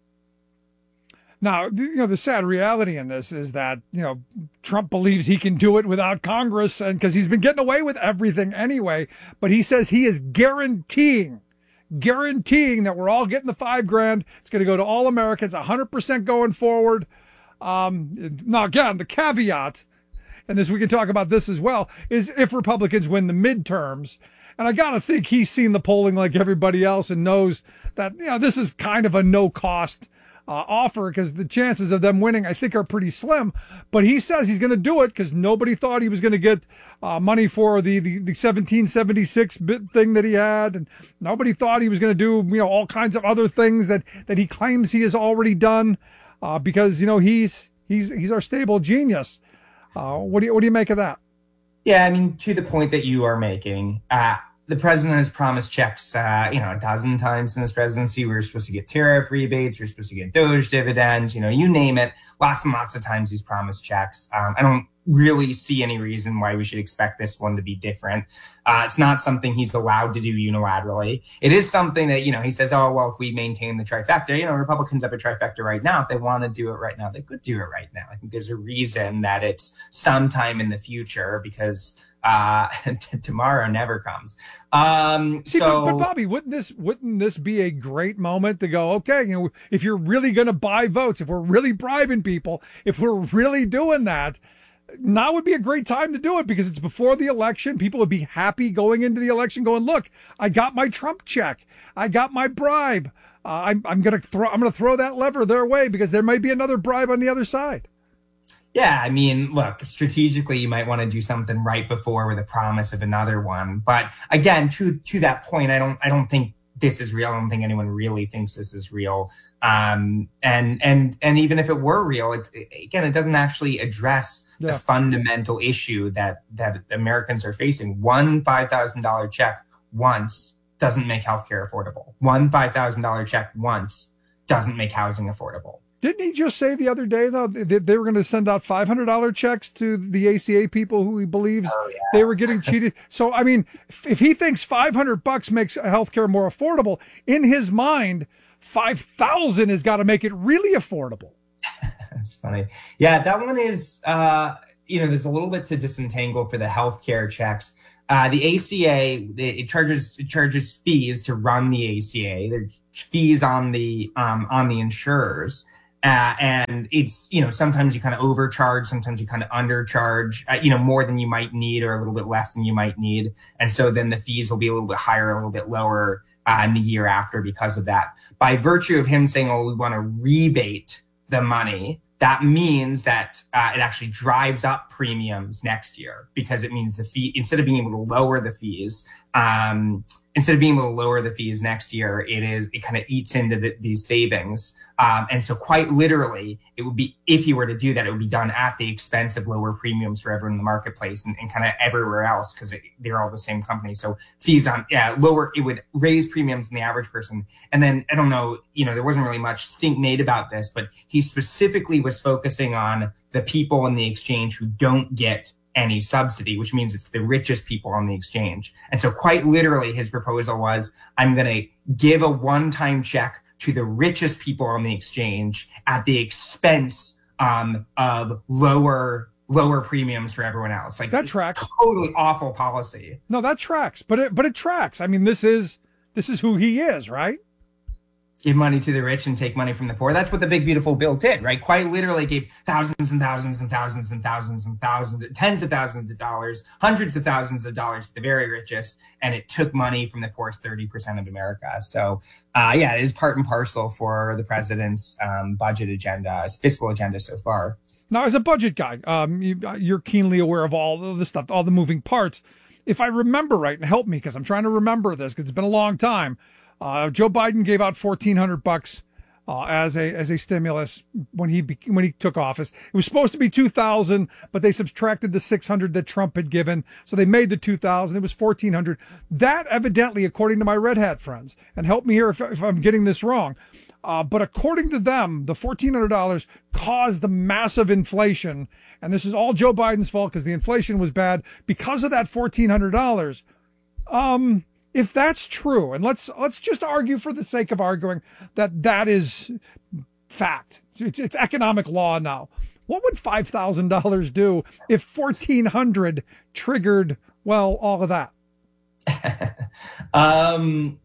Speaker 12: Now, you know, the sad reality in this is that, you know, Trump believes he can do it without Congress, and because he's been getting away with everything anyway. But he says he is guaranteeing, guaranteeing that we're all getting the five grand. It's going to go to all Americans, one hundred percent going forward. Um, now, again, the caveat, and this we can talk about this as well, is if Republicans win the midterms. And I got to think he's seen the polling like everybody else and knows that, you know, this is kind of a no-cost uh, offer because the chances of them winning, I think, are pretty slim. But he says he's going to do it because nobody thought he was going to get uh, money for the, the, the seventeen seventy-six bit thing that he had. And nobody thought he was going to do, you know, all kinds of other things that, that he claims he has already done. Uh, because, you know, he's he's he's our stable genius. Uh, what do you what do you make of that?
Speaker 13: Yeah, I mean, to the point that you are making, uh, the president has promised checks, uh, you know, a dozen times in his presidency. We were supposed to get tariff rebates. We we're supposed to get Doge dividends. You know, you name it. Lots and lots of times he's promised checks. Um, I don't really see any reason why we should expect this one to be different. Uh, it's not something he's allowed to do unilaterally. It is something that, you know, he says, oh, well, if we maintain the trifecta, you know, Republicans have a trifecta right now. If they want to do it right now, they could do it right now. I think there's a reason that it's sometime in the future because uh, tomorrow never comes. Um,
Speaker 12: See,
Speaker 13: so,
Speaker 12: but, but Bobby, wouldn't this wouldn't this be a great moment to go, okay, you know, if you're really going to buy votes, if we're really bribing people, if we're really doing that, now would be a great time to do it because it's before the election. People would be happy going into the election going, look, I got my Trump check. I got my bribe. Uh, I'm, I'm going to throw, I'm going to throw that lever their way because there might be another bribe on the other side.
Speaker 13: Yeah, I mean, look, strategically, you might want to do something right before with a promise of another one. But again, to, to that point, I don't, I don't think this is real. I don't think anyone really thinks this is real. Um, and, and, and even if it were real, it, it, again, it doesn't actually address yeah. the fundamental issue that, that Americans are facing. One five thousand dollars check once doesn't make healthcare affordable. One five thousand dollars check once doesn't make housing affordable.
Speaker 12: Didn't he just say the other day, though, that they were going to send out five hundred dollars checks to the A C A people who he believes oh, yeah. they were getting cheated? So, I mean, if he thinks five hundred bucks makes healthcare more affordable, in his mind, five thousand has got to make it really affordable.
Speaker 13: That's funny. Yeah, that one is, uh, you know, there's a little bit to disentangle for the healthcare checks. Uh, the A C A, it charges it charges fees to run the A C A. There's fees on the um, on the insurers, uh, and it's, you know, sometimes you kind of overcharge, sometimes you kind of undercharge, uh, you know, more than you might need or a little bit less than you might need, and so then the fees will be a little bit higher, a little bit lower uh, in the year after because of that. By virtue of him saying, "Oh, we want to rebate the money," that means that uh, it actually drives up premiums next year, because it means the fee, instead of being able to lower the fees, um, instead of being able to lower the fees next year, it is, it kind of eats into the, these savings. Um, and so quite literally, it would be, if you were to do that, it would be done at the expense of lower premiums for everyone in the marketplace and, and kind of everywhere else, because they're all the same company. So fees on, yeah, lower, it would raise premiums in the average person. And then, I don't know, you know, there wasn't really much stink made about this, but he specifically was focusing on the people in the exchange who don't get any subsidy, which means it's the richest people on the exchange. And so quite literally, his proposal was, I'm going to give a one-time check to the richest people on the exchange at the expense um, of lower lower premiums for everyone else. Like,
Speaker 12: that tracks.
Speaker 13: Totally awful policy.
Speaker 12: No, that tracks. But it but it tracks. I mean, this is this is who he is, right?
Speaker 13: Give money to the rich and take money from the poor. That's what the big, beautiful bill did, right? Quite literally gave thousands and thousands and thousands and thousands and thousands, tens of thousands of dollars, hundreds of thousands of dollars to the very richest, and it took money from the poorest thirty percent of America. So, uh, yeah, it is part and parcel for the president's um, budget agenda, his fiscal agenda so far.
Speaker 12: Now, as a budget guy, um, you, you're keenly aware of all the stuff, all the moving parts. If I remember right, and help me, because I'm trying to remember this, because it's been a long time. Uh, Joe Biden gave out fourteen hundred bucks uh, as a as a stimulus when he be, when he took office. It was supposed to be two thousand, but they subtracted the six hundred that Trump had given, so they made the two thousand. It was fourteen hundred. That evidently, according to my Red Hat friends, and help me here if, if I'm getting this wrong, uh, but according to them, the fourteen hundred dollars caused the massive inflation, and this is all Joe Biden's fault because the inflation was bad because of that fourteen hundred dollars. Um. If that's true, and let's let's just argue for the sake of arguing that that is fact, it's, it's economic law now. What would five thousand dollars do if fourteen hundred triggered, well, all of that?
Speaker 13: um,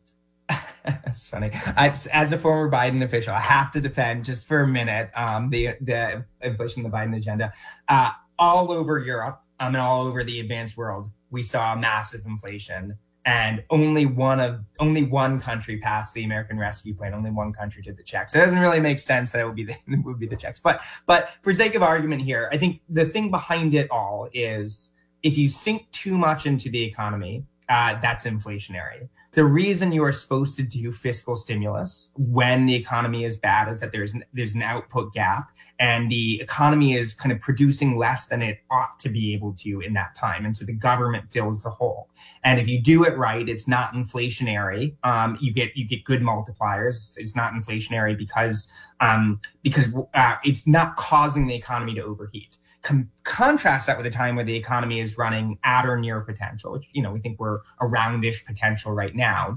Speaker 13: That's funny. I, as a former Biden official, I have to defend just for a minute um, the the inflation, the Biden agenda. Uh, all over Europe, um, and all over the advanced world, we saw massive inflation. And only one of only one country passed the American Rescue Plan. Only one country did the checks. So it doesn't really make sense that it would be the it would be the checks. But but for sake of argument here, I think the thing behind it all is if you sink too much into the economy, uh, that's inflationary. The reason you are supposed to do fiscal stimulus when the economy is bad is that there's an, there's an output gap and the economy is kind of producing less than it ought to be able to in that time. And so the government fills the hole. And if you do it right, it's not inflationary. Um, you get you get good multipliers. It's not inflationary because um, because uh, it's not causing the economy to overheat. Com- contrast that with a time where the economy is running at or near potential, which, you know, we think we're aroundish potential right now.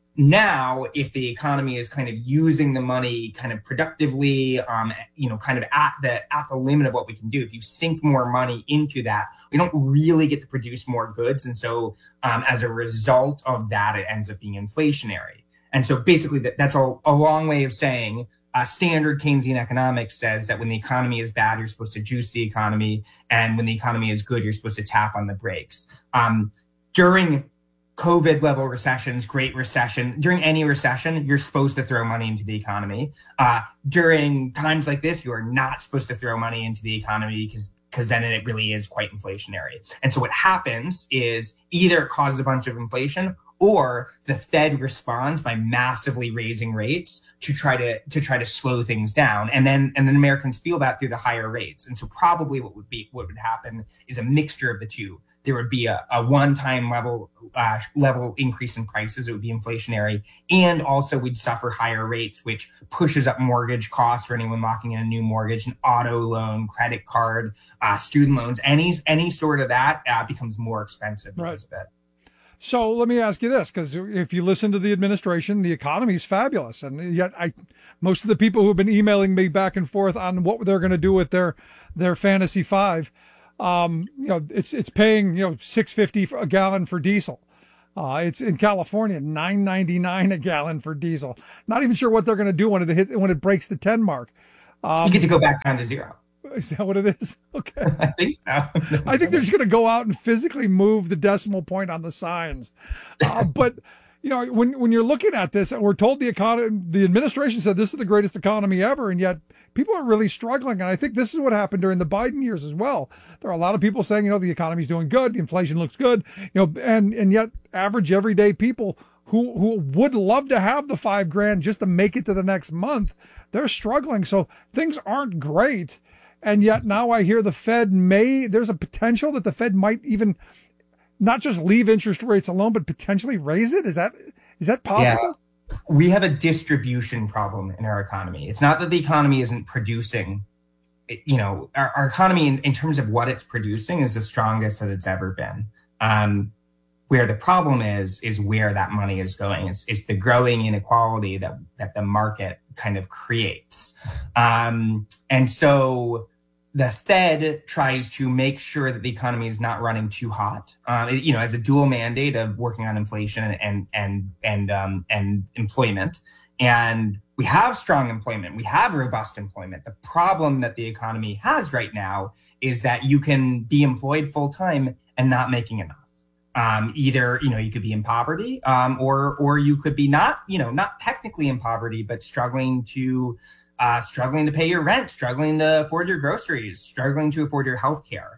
Speaker 13: Now, if the economy is kind of using the money kind of productively, um, you know, kind of at the at the limit of what we can do, if you sink more money into that, we don't really get to produce more goods. And so um, as a result of that, it ends up being inflationary. And so basically that, that's a, a long way of saying Uh, standard Keynesian economics says that when the economy is bad, you're supposed to juice the economy. And when the economy is good, you're supposed to tap on the brakes. Um, during COVID level recessions, Great Recession, during any recession, you're supposed to throw money into the economy. Uh, during times like this, you are not supposed to throw money into the economy because because then it really is quite inflationary. And so what happens is either it causes a bunch of inflation or the Fed responds by massively raising rates to try to to try to slow things down, and then and then Americans feel that through the higher rates. And so probably what would be what would happen is a mixture of the two. There would be a, a one-time level uh, level increase in prices. It would be inflationary, and also we'd suffer higher rates, which pushes up mortgage costs for anyone locking in a new mortgage, an auto loan, credit card, uh, student loans. Any any sort of that uh, becomes more expensive because
Speaker 12: right.
Speaker 13: of it.
Speaker 12: So let me ask you this, because if you listen to the administration, the economy is fabulous. And yet I, most of the people who have been emailing me back and forth on what they're going to do with their, their Fantasy Five, um, you know, it's, it's paying, you know, six fifty a gallon for diesel. Uh, it's in California, nine ninety-nine a gallon for diesel. Not even sure what they're going to do when it hit, when it breaks the ten mark. Um,
Speaker 13: you get to go back down to zero.
Speaker 12: Is that what it is? Okay.
Speaker 13: I think so.
Speaker 12: I think they're just going to go out and physically move the decimal point on the signs. Uh, but, you know, when when you're looking at this, we're told the economy, the administration said this is the greatest economy ever, and yet people are really struggling. And I think this is what happened during the Biden years as well. There are a lot of people saying, you know, the economy's doing good, the inflation looks good, you know, and and yet average everyday people who who would love to have the five grand just to make it to the next month, they're struggling. So things aren't great. And yet now I hear the Fed may, there's a potential that the Fed might even not just leave interest rates alone, but potentially raise it. Is that, is that possible?
Speaker 13: Yeah. We have a distribution problem in our economy. It's not that the economy isn't producing, you know, our, our economy in, in terms of what it's producing is the strongest that it's ever been. Um, where the problem is, is where that money is going. It's, it's the growing inequality that, that the market kind of creates. Um, and so, the Fed tries to make sure that the economy is not running too hot. Um, it, you know, as a dual mandate of working on inflation and and and um, and employment. And we have strong employment. We have robust employment. The problem that the economy has right now is that you can be employed full time and not making enough. Um, either, you know, you could be in poverty, um, or or you could be not, you know, not technically in poverty, but struggling to. Uh, struggling to pay your rent, struggling to afford your groceries, struggling to afford your health care.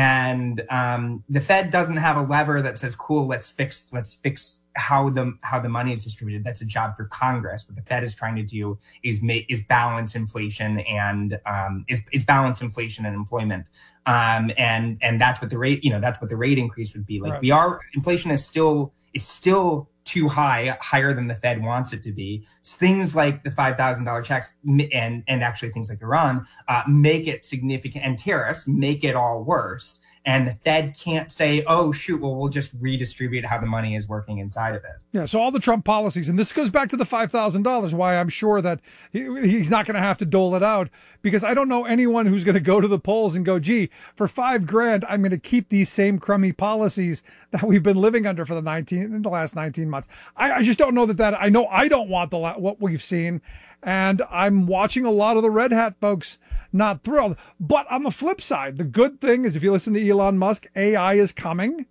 Speaker 13: And um, the Fed doesn't have a lever that says, cool, let's fix, let's fix how the how the money is distributed. That's a job for Congress. What the Fed is trying to do is make is balance inflation and um, is, is balance inflation and employment. Um, and and that's what the rate, you know, that's what the rate increase would be. Like right. we are, inflation is still is still too high, higher than the Fed wants it to be. So things like the five thousand dollars checks and, and actually things like Iran uh, make it significant, and tariffs make it all worse. And the Fed can't say, oh, shoot, well, we'll just redistribute how the money is working inside of it.
Speaker 12: Yeah, so all the Trump policies, and this goes back to the five thousand dollars, why I'm sure that he, he's not going to have to dole it out, because I don't know anyone who's going to go to the polls and go, gee, for five grand, I'm going to keep these same crummy policies that we've been living under for the nineteen in the last nineteen months. I, I just don't know that that, I know I don't want the what we've seen, and I'm watching a lot of the red hat folks not thrilled. But on the flip side, the good thing is if you listen to Elon Musk, A I is coming,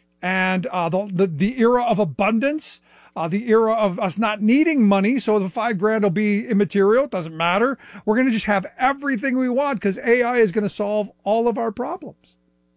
Speaker 12: and uh, the, the the era of abundance, uh, the era of us not needing money, so the five grand will be immaterial. It doesn't matter. We're going to just have everything we want because A I is going to solve all of our problems.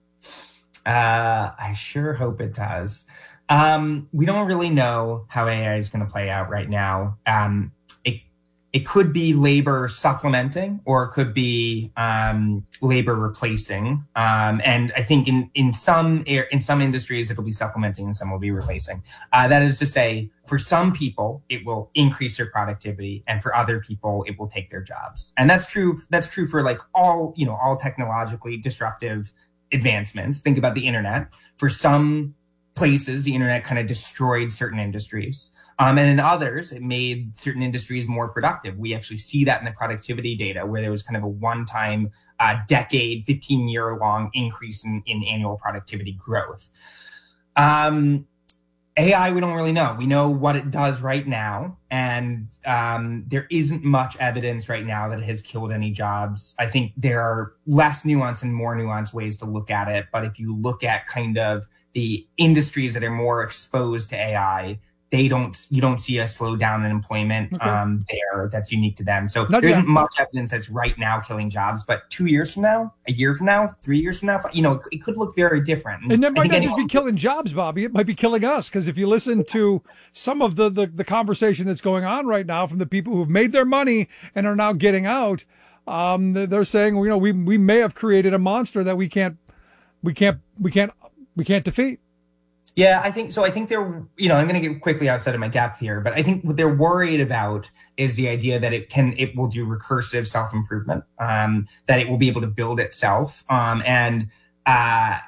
Speaker 13: Uh, I sure hope it does. Um, we don't really know how A I is going to play out right now. Um, it it could be labor supplementing, or it could be um, labor replacing. Um, and I think in in some in some industries it'll be supplementing, and some will be replacing. Uh, that is to say, for some people it will increase their productivity, and for other people it will take their jobs. And that's true. That's true for like all you know all technologically disruptive advancements. Think about the internet. For some places, the internet kind of destroyed certain industries. Um, and in others, it made certain industries more productive. We actually see that in the productivity data, where there was kind of a one-time uh, decade, fifteen-year-long increase in, in annual productivity growth. Um, A I, we don't really know. We know what it does right now, and um, there isn't much evidence right now that it has killed any jobs. I think there are less nuanced and more nuanced ways to look at it. But if you look at kind of the industries that are more exposed to A I, they don't, you don't see a slowdown in employment okay. um, there that's unique to them. So Not there isn't yet. much evidence that's right now killing jobs, but two years from now, a year from now, three years from now, you know, it, it could look very different.
Speaker 12: And, and that might not just be killing jobs, Bobby. It might be killing us, because if you listen to some of the, the, the conversation that's going on right now from the people who've made their money and are now getting out, um, they're saying, you know, we we may have created a monster that we can't, we can't, we can't, we can't defeat.
Speaker 13: Yeah, I think so. I think they're, you know, I'm going to get quickly outside of my depth here, but I think what they're worried about is the idea that it can, it will do recursive self-improvement, um, that it will be able to build itself. Um, and, uh,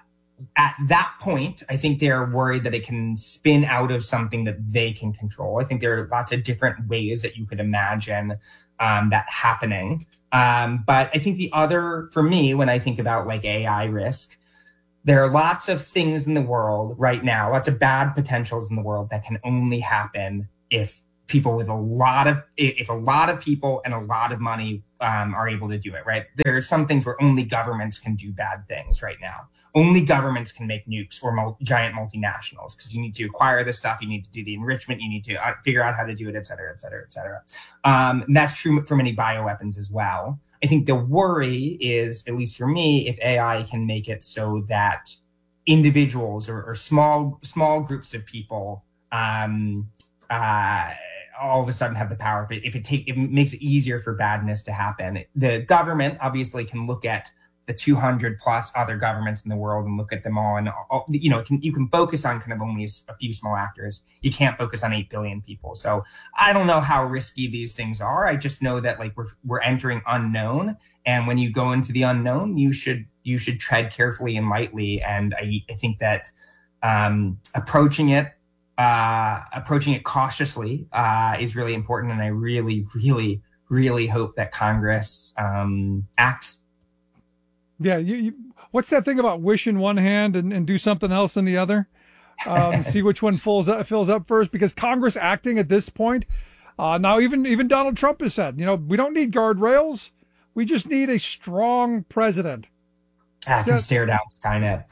Speaker 13: at that point, I think they're worried that it can spin out of something that they can control. I think there are lots of different ways that you could imagine um, that happening. Um, but I think the other, for me, when I think about like A I risk, there are lots of things in the world right now, lots of bad potentials in the world that can only happen if people with a lot of, if a lot of people and a lot of money um, are able to do it, right? There are some things where only governments can do bad things right now. Only governments can make nukes or mul- giant multinationals, because you need to acquire this stuff, you need to do the enrichment, you need to uh, figure out how to do it, et cetera, et cetera, et cetera. Um, and that's true for many bioweapons as well. I think the worry is, at least for me, if A I can make it so that individuals or, or small small groups of people um, uh, all of a sudden have the power. If it, if it take, it makes it easier for badness to happen. The government obviously can look at the two hundred plus other governments in the world and look at them all, and all, you know, can, you can focus on kind of only a few small actors. You can't focus on eight billion people. So I don't know how risky these things are. I just know that like we're we're entering unknown, and when you go into the unknown, you should you should tread carefully and lightly. And I I think that um, approaching it uh, approaching it cautiously uh, is really important. And I really really really hope that Congress um, acts.
Speaker 12: Yeah, you, you, what's that thing about wish in one hand and, and do something else in the other? Um, see which one fills up, fills up first, because Congress acting at this point, uh, now even even Donald Trump has said, you know, we don't need guardrails. We just need a strong president.
Speaker 13: I can stare down Skynet.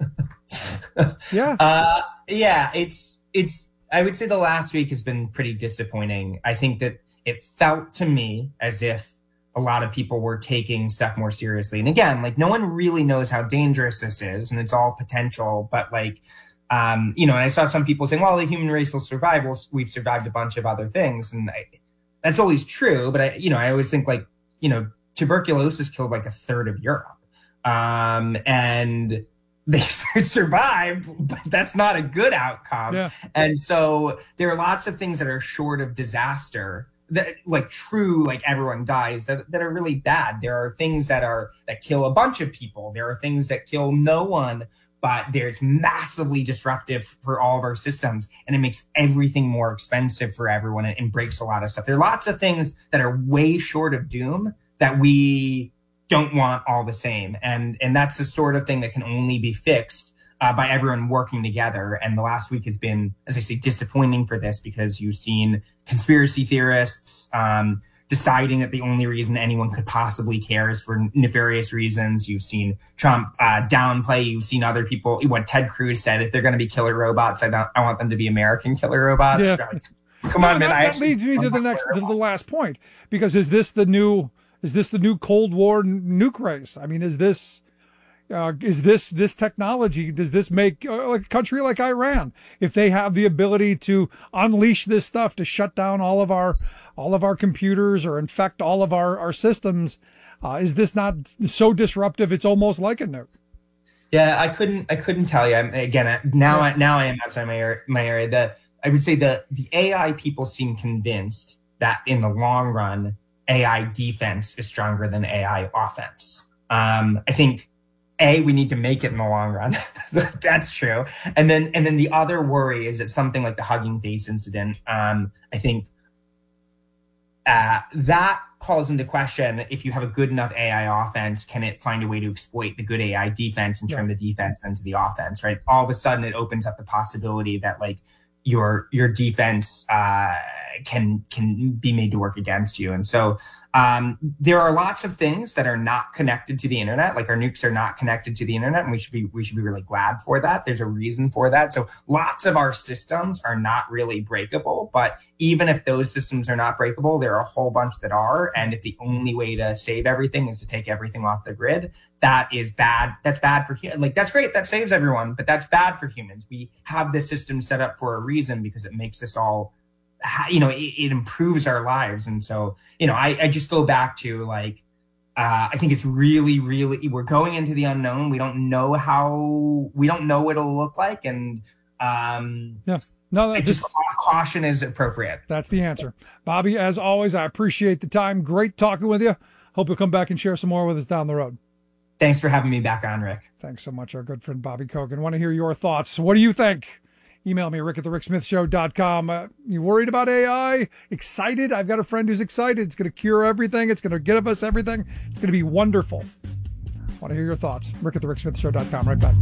Speaker 12: yeah.
Speaker 13: Uh, yeah, it's, it's, I would say the last week has been pretty disappointing. I think that it felt to me as if a lot of people were taking stuff more seriously. And again, like no one really knows how dangerous this is, and it's all potential. But like, um, you know, and I saw some people saying, well, the human race will survive. Well, we've survived a bunch of other things. And I, that's always true. But I, you know, I always think like, you know, tuberculosis killed like a third of Europe. Um, and they survived, but that's not a good outcome.
Speaker 12: Yeah.
Speaker 13: And so there are lots of things that are short of disaster, that like true, like everyone dies, that, that are really bad. There are things that are, that kill a bunch of people. There are things that kill no one, but there's massively disruptive for all of our systems. And it makes everything more expensive for everyone and, and breaks a lot of stuff. There are lots of things that are way short of doom that we don't want all the same. And, and that's the sort of thing that can only be fixed Uh, by everyone working together. And the last week has been, as I say, disappointing for this, because you've seen conspiracy theorists um, deciding that the only reason anyone could possibly care is for nefarious reasons. You've seen Trump uh, downplay. You've seen other people, what Ted Cruz said, if they're going to be killer robots, I, don't, I want them to be American killer robots.
Speaker 12: Yeah.
Speaker 13: Like, come
Speaker 12: no,
Speaker 13: on, man.
Speaker 12: That,
Speaker 13: I
Speaker 12: that leads me to the next, to the last point, because is this the new, is this the new Cold War nuke race? I mean, is this, Uh, is this this technology, does this make uh, like a country like Iran, if they have the ability to unleash this stuff to shut down all of our all of our computers or infect all of our, our systems, uh, is this not so disruptive it's almost like a nuke?
Speaker 13: Yeah, I couldn't I couldn't tell you. I'm, again, now
Speaker 12: Yeah.
Speaker 13: I, now I am outside my area, my area. The I would say the the A I people seem convinced that in the long run, A I defense is stronger than A I offense. Um, I think. A, we need to make it in the long run. That's true. And then, and then the other worry is that something like the Hugging Face incident, um, I think uh, that calls into question, if you have a good enough A I offense, can it find a way to exploit the good A I defense and turn yeah. the defense into the offense, right? All of a sudden it opens up the possibility that like your, your defense uh, can, can be made to work against you. And so Um, there are lots of things that are not connected to the internet, like our nukes are not connected to the internet, and we should be we should be really glad for that. There's a reason for that. So lots of our systems are not really breakable, but even if those systems are not breakable, there are a whole bunch that are. And if the only way to save everything is to take everything off the grid, that is bad. That's bad for humans. Like, that's great. That saves everyone, but that's bad for humans. We have this system set up for a reason, because it makes us all, you know, it, it improves our lives. And so, you know, I, I just go back to like, uh, I think it's really, really, we're going into the unknown. We don't know how, we don't know what it'll look like. And, um,
Speaker 12: yeah, no, that,
Speaker 13: just caution is appropriate.
Speaker 12: That's the answer. Bobby, as always, I appreciate the time. Great talking with you. Hope you'll come back and share some more with us down the road.
Speaker 13: Thanks for having me back on, Rick.
Speaker 12: Thanks so much, our good friend Bobby Kogan. Want to hear your thoughts. What do you think? Email me, rick at the rick smith show dot com. Uh, you worried about A I? Excited? I've got a friend who's excited. It's going to cure everything. It's going to give us everything. It's going to be wonderful. Want to hear your thoughts. rick at the rick smith show dot com. Right back.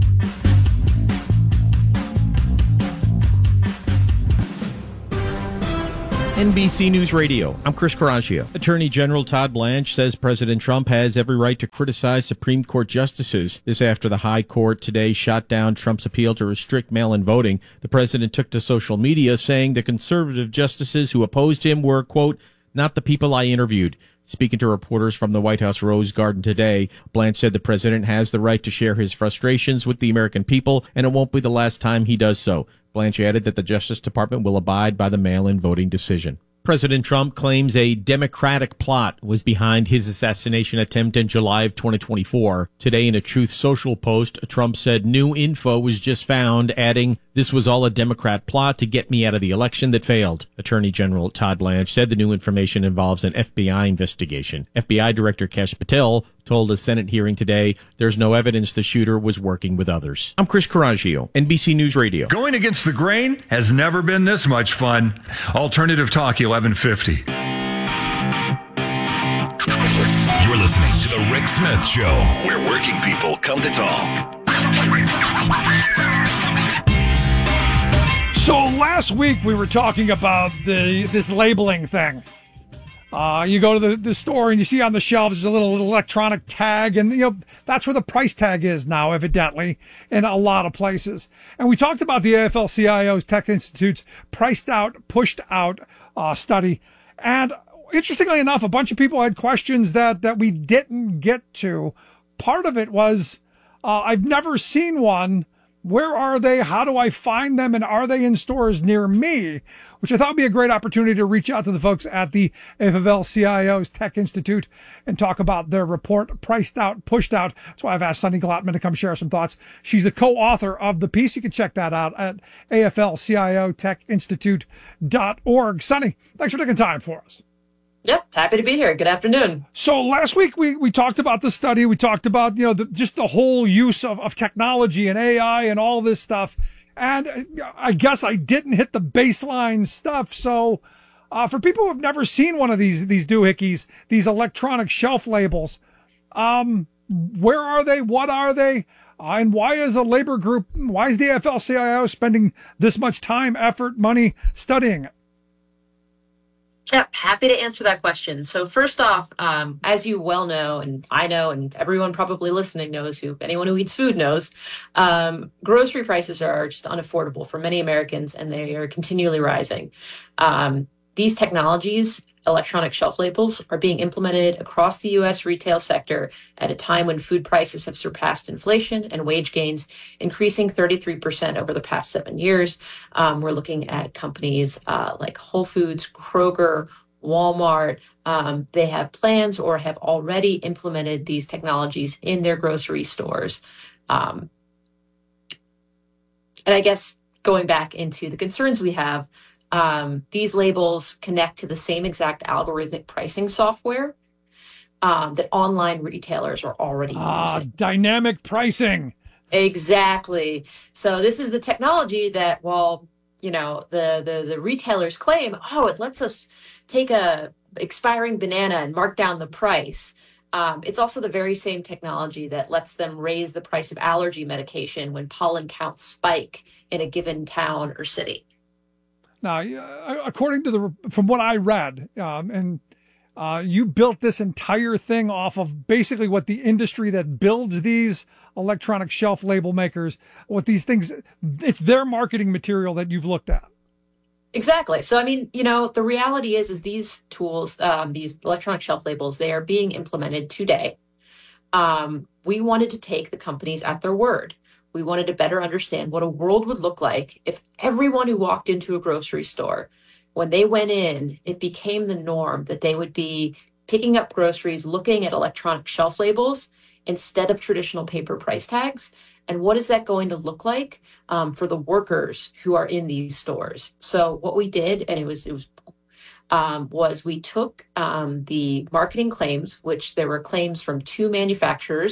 Speaker 5: N B C News Radio. I'm Chris Caraccio. Attorney General Todd Blanche says President Trump has every right to criticize Supreme Court justices. This after the High Court today shot down Trump's appeal to restrict mail-in voting. The president took to social media saying the conservative justices who opposed him were, quote, not the people I interviewed. Speaking to reporters from the White House Rose Garden today, Blanche said the president has the right to share his frustrations with the American people, and it won't be the last time he does so. Blanche added that the Justice Department will abide by the mail-in voting decision. President Trump claims a Democratic plot was behind his assassination attempt in July of twenty twenty-four. Today, in a Truth Social post, Trump said new info was just found, adding, this was all a Democrat plot to get me out of the election that failed. Attorney General Todd Blanche said the new information involves an F B I investigation. F B I Director Kash Patel told a Senate hearing today there's no evidence the shooter was working with others. I'm Chris Caraccio, N B C News Radio.
Speaker 11: Going against the grain has never been this much fun. Alternative Talk eleven fifty. You're listening to The Rick Smith Show, where working people come to talk.
Speaker 12: So last week we were talking about the this labeling thing. Uh, you go to the, the store and you see on the shelves there's a little, little electronic tag, and you know that's where the price tag is now, evidently, in a lot of places. And we talked about the A F L C I O's Tech Institute's priced out, pushed out uh, study. And interestingly enough, a bunch of people had questions that that we didn't get to. Part of it was uh, I've never seen one. Where are they? How do I find them? And are they in stores near me? Which I thought would be a great opportunity to reach out to the folks at the A F L C I O's Tech Institute and talk about their report, Priced Out, Pushed Out. That's why I've asked Sunny Glottman to come share some thoughts. She's the co-author of the piece. You can check that out at A F L C I O Tech Institute dot org. Sunny, thanks for taking time for us.
Speaker 14: Yep, happy to be here. Good afternoon.
Speaker 12: So last week we, we talked about the study. We talked about, you know, the, just the whole use of, of technology and A I and all this stuff. And I guess I didn't hit the baseline stuff. So uh, for people who have never seen one of these these doohickeys, these electronic shelf labels, um, where are they? What are they? Uh, and why is a labor group, why is the A F L C I O spending this much time, effort, money studying it?
Speaker 14: Yeah, happy to answer that question. So first off, um, as you well know, and I know, and everyone probably listening knows, who anyone who eats food knows, um, grocery prices are just unaffordable for many Americans, and they are continually rising. Um, these technologies, electronic shelf labels, are being implemented across the U S retail sector at a time when food prices have surpassed inflation and wage gains, increasing thirty-three percent over the past seven years. Um, we're looking at companies uh, like Whole Foods, Kroger, Walmart. Um, they have plans or have already implemented these technologies in their grocery stores. Um, and I guess going back into the concerns we have, Um, these labels connect to the same exact algorithmic pricing software um, that online retailers are already
Speaker 12: ah,
Speaker 14: using.
Speaker 12: Dynamic pricing.
Speaker 14: Exactly. So this is the technology that, while you know the, the the retailers claim, oh, it lets us take a expiring banana and mark down the price. Um, it's also the very same technology that lets them raise the price of allergy medication when pollen counts spike in a given town or city.
Speaker 12: Now, according to the, from what I read, um, and uh, you built this entire thing off of basically what the industry that builds these electronic shelf label makers, what these things, it's their marketing material that you've looked at.
Speaker 14: Exactly. So, I mean, you know, the reality is, is these tools, um, these electronic shelf labels, they are being implemented today. Um, we wanted to take the companies at their word. We wanted to better understand what a world would look like if everyone who walked into a grocery store, when they went in, it became the norm that they would be picking up groceries, looking at electronic shelf labels instead of traditional paper price tags. And what is that going to look like um, for the workers who are in these stores? So what we did, and it was it was um, was we took um, the marketing claims, which there were claims from two manufacturers.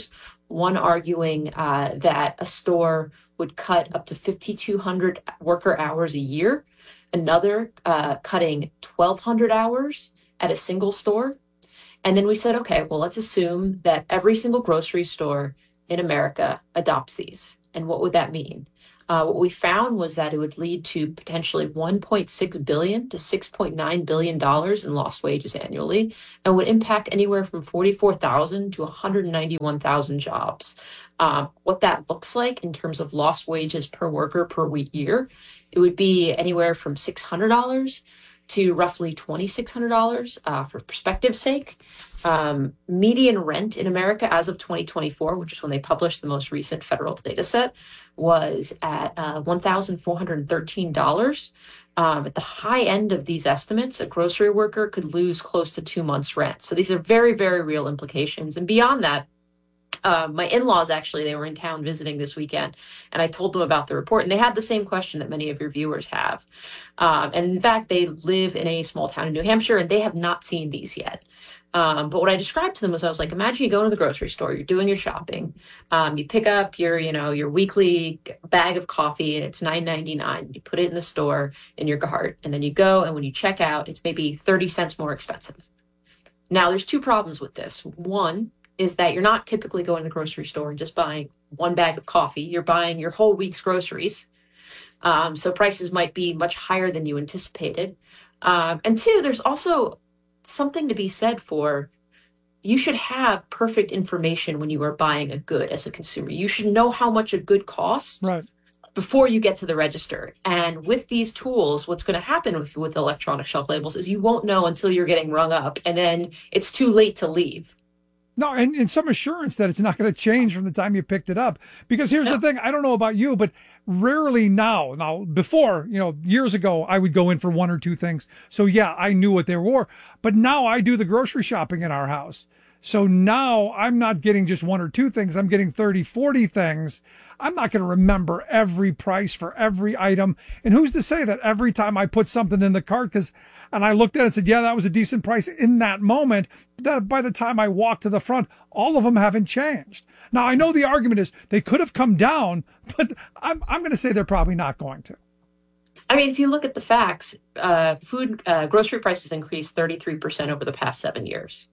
Speaker 14: one arguing uh, that a store would cut up to fifty-two hundred worker hours a year, another uh, cutting twelve hundred hours at a single store. And then we said, okay, well, let's assume that every single grocery store in America adopts these. And what would that mean? Uh, what we found was that it would lead to potentially one point six billion dollars to six point nine billion dollars in lost wages annually, and would impact anywhere from forty-four thousand to one hundred ninety-one thousand jobs. Um, what that looks like in terms of lost wages per worker per week year, it would be anywhere from six hundred dollars to roughly twenty-six hundred dollars. Uh, for perspective's sake, um, median rent in America as of twenty twenty-four, which is when they published the most recent federal data set, was at uh, one thousand four hundred thirteen dollars. Um, at the high end of these estimates, a grocery worker could lose close to two months' rent. So these are very, very real implications. And beyond that, Uh, my in-laws, actually, they were in town visiting this weekend, and I told them about the report, and they had the same question that many of your viewers have. Um, and in fact, they live in a small town in New Hampshire, and they have not seen these yet. Um, but what I described to them was, I was like, imagine you go to the grocery store, you're doing your shopping, um, you pick up your, you know, your weekly bag of coffee, and it's nine ninety-nine. You put it in the store in your cart, and then you go, and when you check out, it's maybe thirty cents more expensive. Now, there's two problems with this. One is that you're not typically going to the grocery store and just buying one bag of coffee. You're buying your whole week's groceries. Um, so prices might be much higher than you anticipated. Um, and two, there's also something to be said for, you should have perfect information when you are buying a good as a consumer. You should know how much a good costs
Speaker 12: right
Speaker 14: before you get to the register. And with these tools, what's going to happen with, with electronic shelf labels is you won't know until you're getting rung up, and then it's too late to leave.
Speaker 12: No, and, and some assurance that it's not going to change from the time you picked it up. Because here's the thing, I don't know about you, but rarely now, now before, you know, years ago, I would go in for one or two things. So yeah, I knew what they were. But now I do the grocery shopping in our house. So now I'm not getting just one or two things. I'm getting thirty, forty things. I'm not going to remember every price for every item. And who's to say that every time I put something in the cart, because and I looked at it and said, yeah, that was a decent price in that moment, that by the time I walked to the front, all of them haven't changed. Now, I know the argument is they could have come down, but I'm, I'm going to say they're probably not going to.
Speaker 14: I mean, if you look at the facts, uh, food, uh, grocery prices have increased thirty-three percent over the past seven years.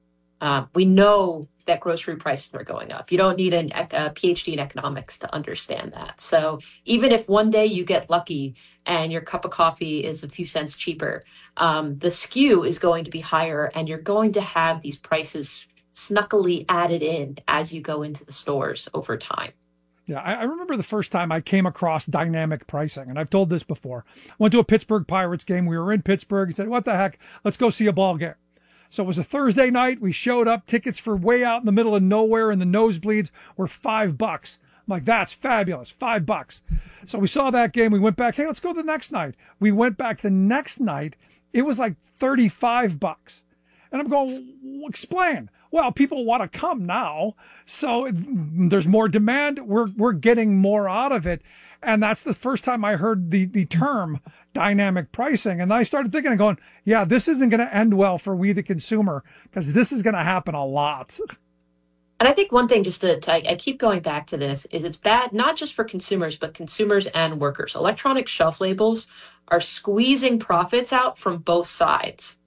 Speaker 14: Uh, we know that grocery prices are going up. You don't need an, a PhD in economics to understand that. So even if one day you get lucky and your cup of coffee is a few cents cheaper, um, the S K U is going to be higher, and you're going to have these prices snuckily added in as you go into the stores over time.
Speaker 12: Yeah, I, I remember the first time I came across dynamic pricing, and I've told this before. Went to a Pittsburgh Pirates game. We were in Pittsburgh. He said, what the heck? Let's go see a ball game. So it was a Thursday night. We showed up. Tickets for way out in the middle of nowhere, and the nosebleeds were five bucks. I'm like, that's fabulous. Five bucks. So we saw that game. We went back. Hey, let's go the next night. We went back the next night. It was like thirty-five bucks. And I'm going, explain. Well, people want to come now. So there's more demand. We're, we're getting more out of it. And that's the first time I heard the, the term dynamic pricing. And I started thinking and going, yeah, this isn't going to end well for we, the consumer, because this is going to happen a lot.
Speaker 14: And I think one thing, just to, to, I keep going back to this, is it's bad not just for consumers, but consumers and workers. Electronic shelf labels are squeezing profits out from both sides.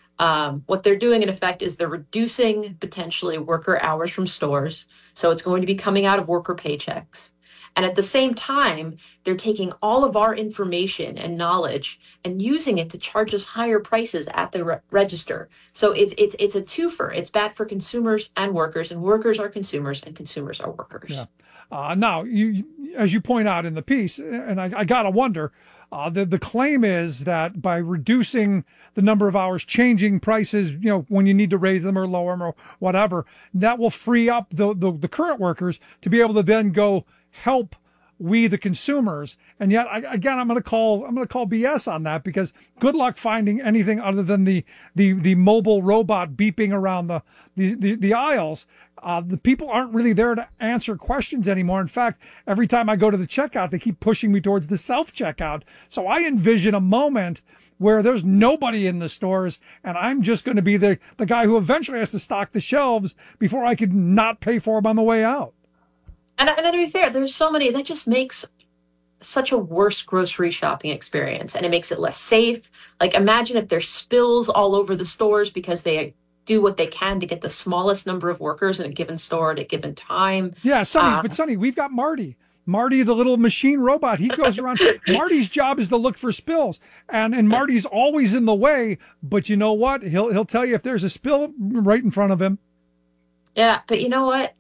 Speaker 14: Um, what they're doing, in effect, is they're reducing potentially worker hours from stores. So it's going to be coming out of worker paychecks. And at the same time, they're taking all of our information and knowledge and using it to charge us higher prices at the re- register. So it's it's it's a twofer. It's bad for consumers and workers, and workers are consumers, and consumers are workers.
Speaker 12: Yeah. Uh, now, you, as you point out in the piece, and I, I got to wonder, uh, the, the claim is that by reducing the number of hours, changing prices, you know, when you need to raise them or lower them or whatever, that will free up the, the, the current workers to be able to then go help we, the consumers. And yet, I, again, I'm going to call I'm going to call B S on that, because good luck finding anything other than the the the mobile robot beeping around the the the, the aisles. Uh, the people aren't really there to answer questions anymore. In fact, every time I go to the checkout, they keep pushing me towards the self checkout. So I envision a moment where there's nobody in the stores and I'm just going to be the, the guy who eventually has to stock the shelves before I could not pay for them on the way out.
Speaker 14: And, and to be fair, there's so many, that just makes such a worse grocery shopping experience, and it makes it less safe. Like, imagine if there's spills all over the stores because they do what they can to get the smallest number of workers in a given store at a given time.
Speaker 12: Yeah, Sonny,
Speaker 14: uh,
Speaker 12: but Sonny, we've got Marty. Marty, the little machine robot, he goes around. Marty's job is to look for spills, and and Marty's always in the way. But you know what? He'll he'll tell you if there's a spill right in front of him.
Speaker 14: Yeah, but you know what?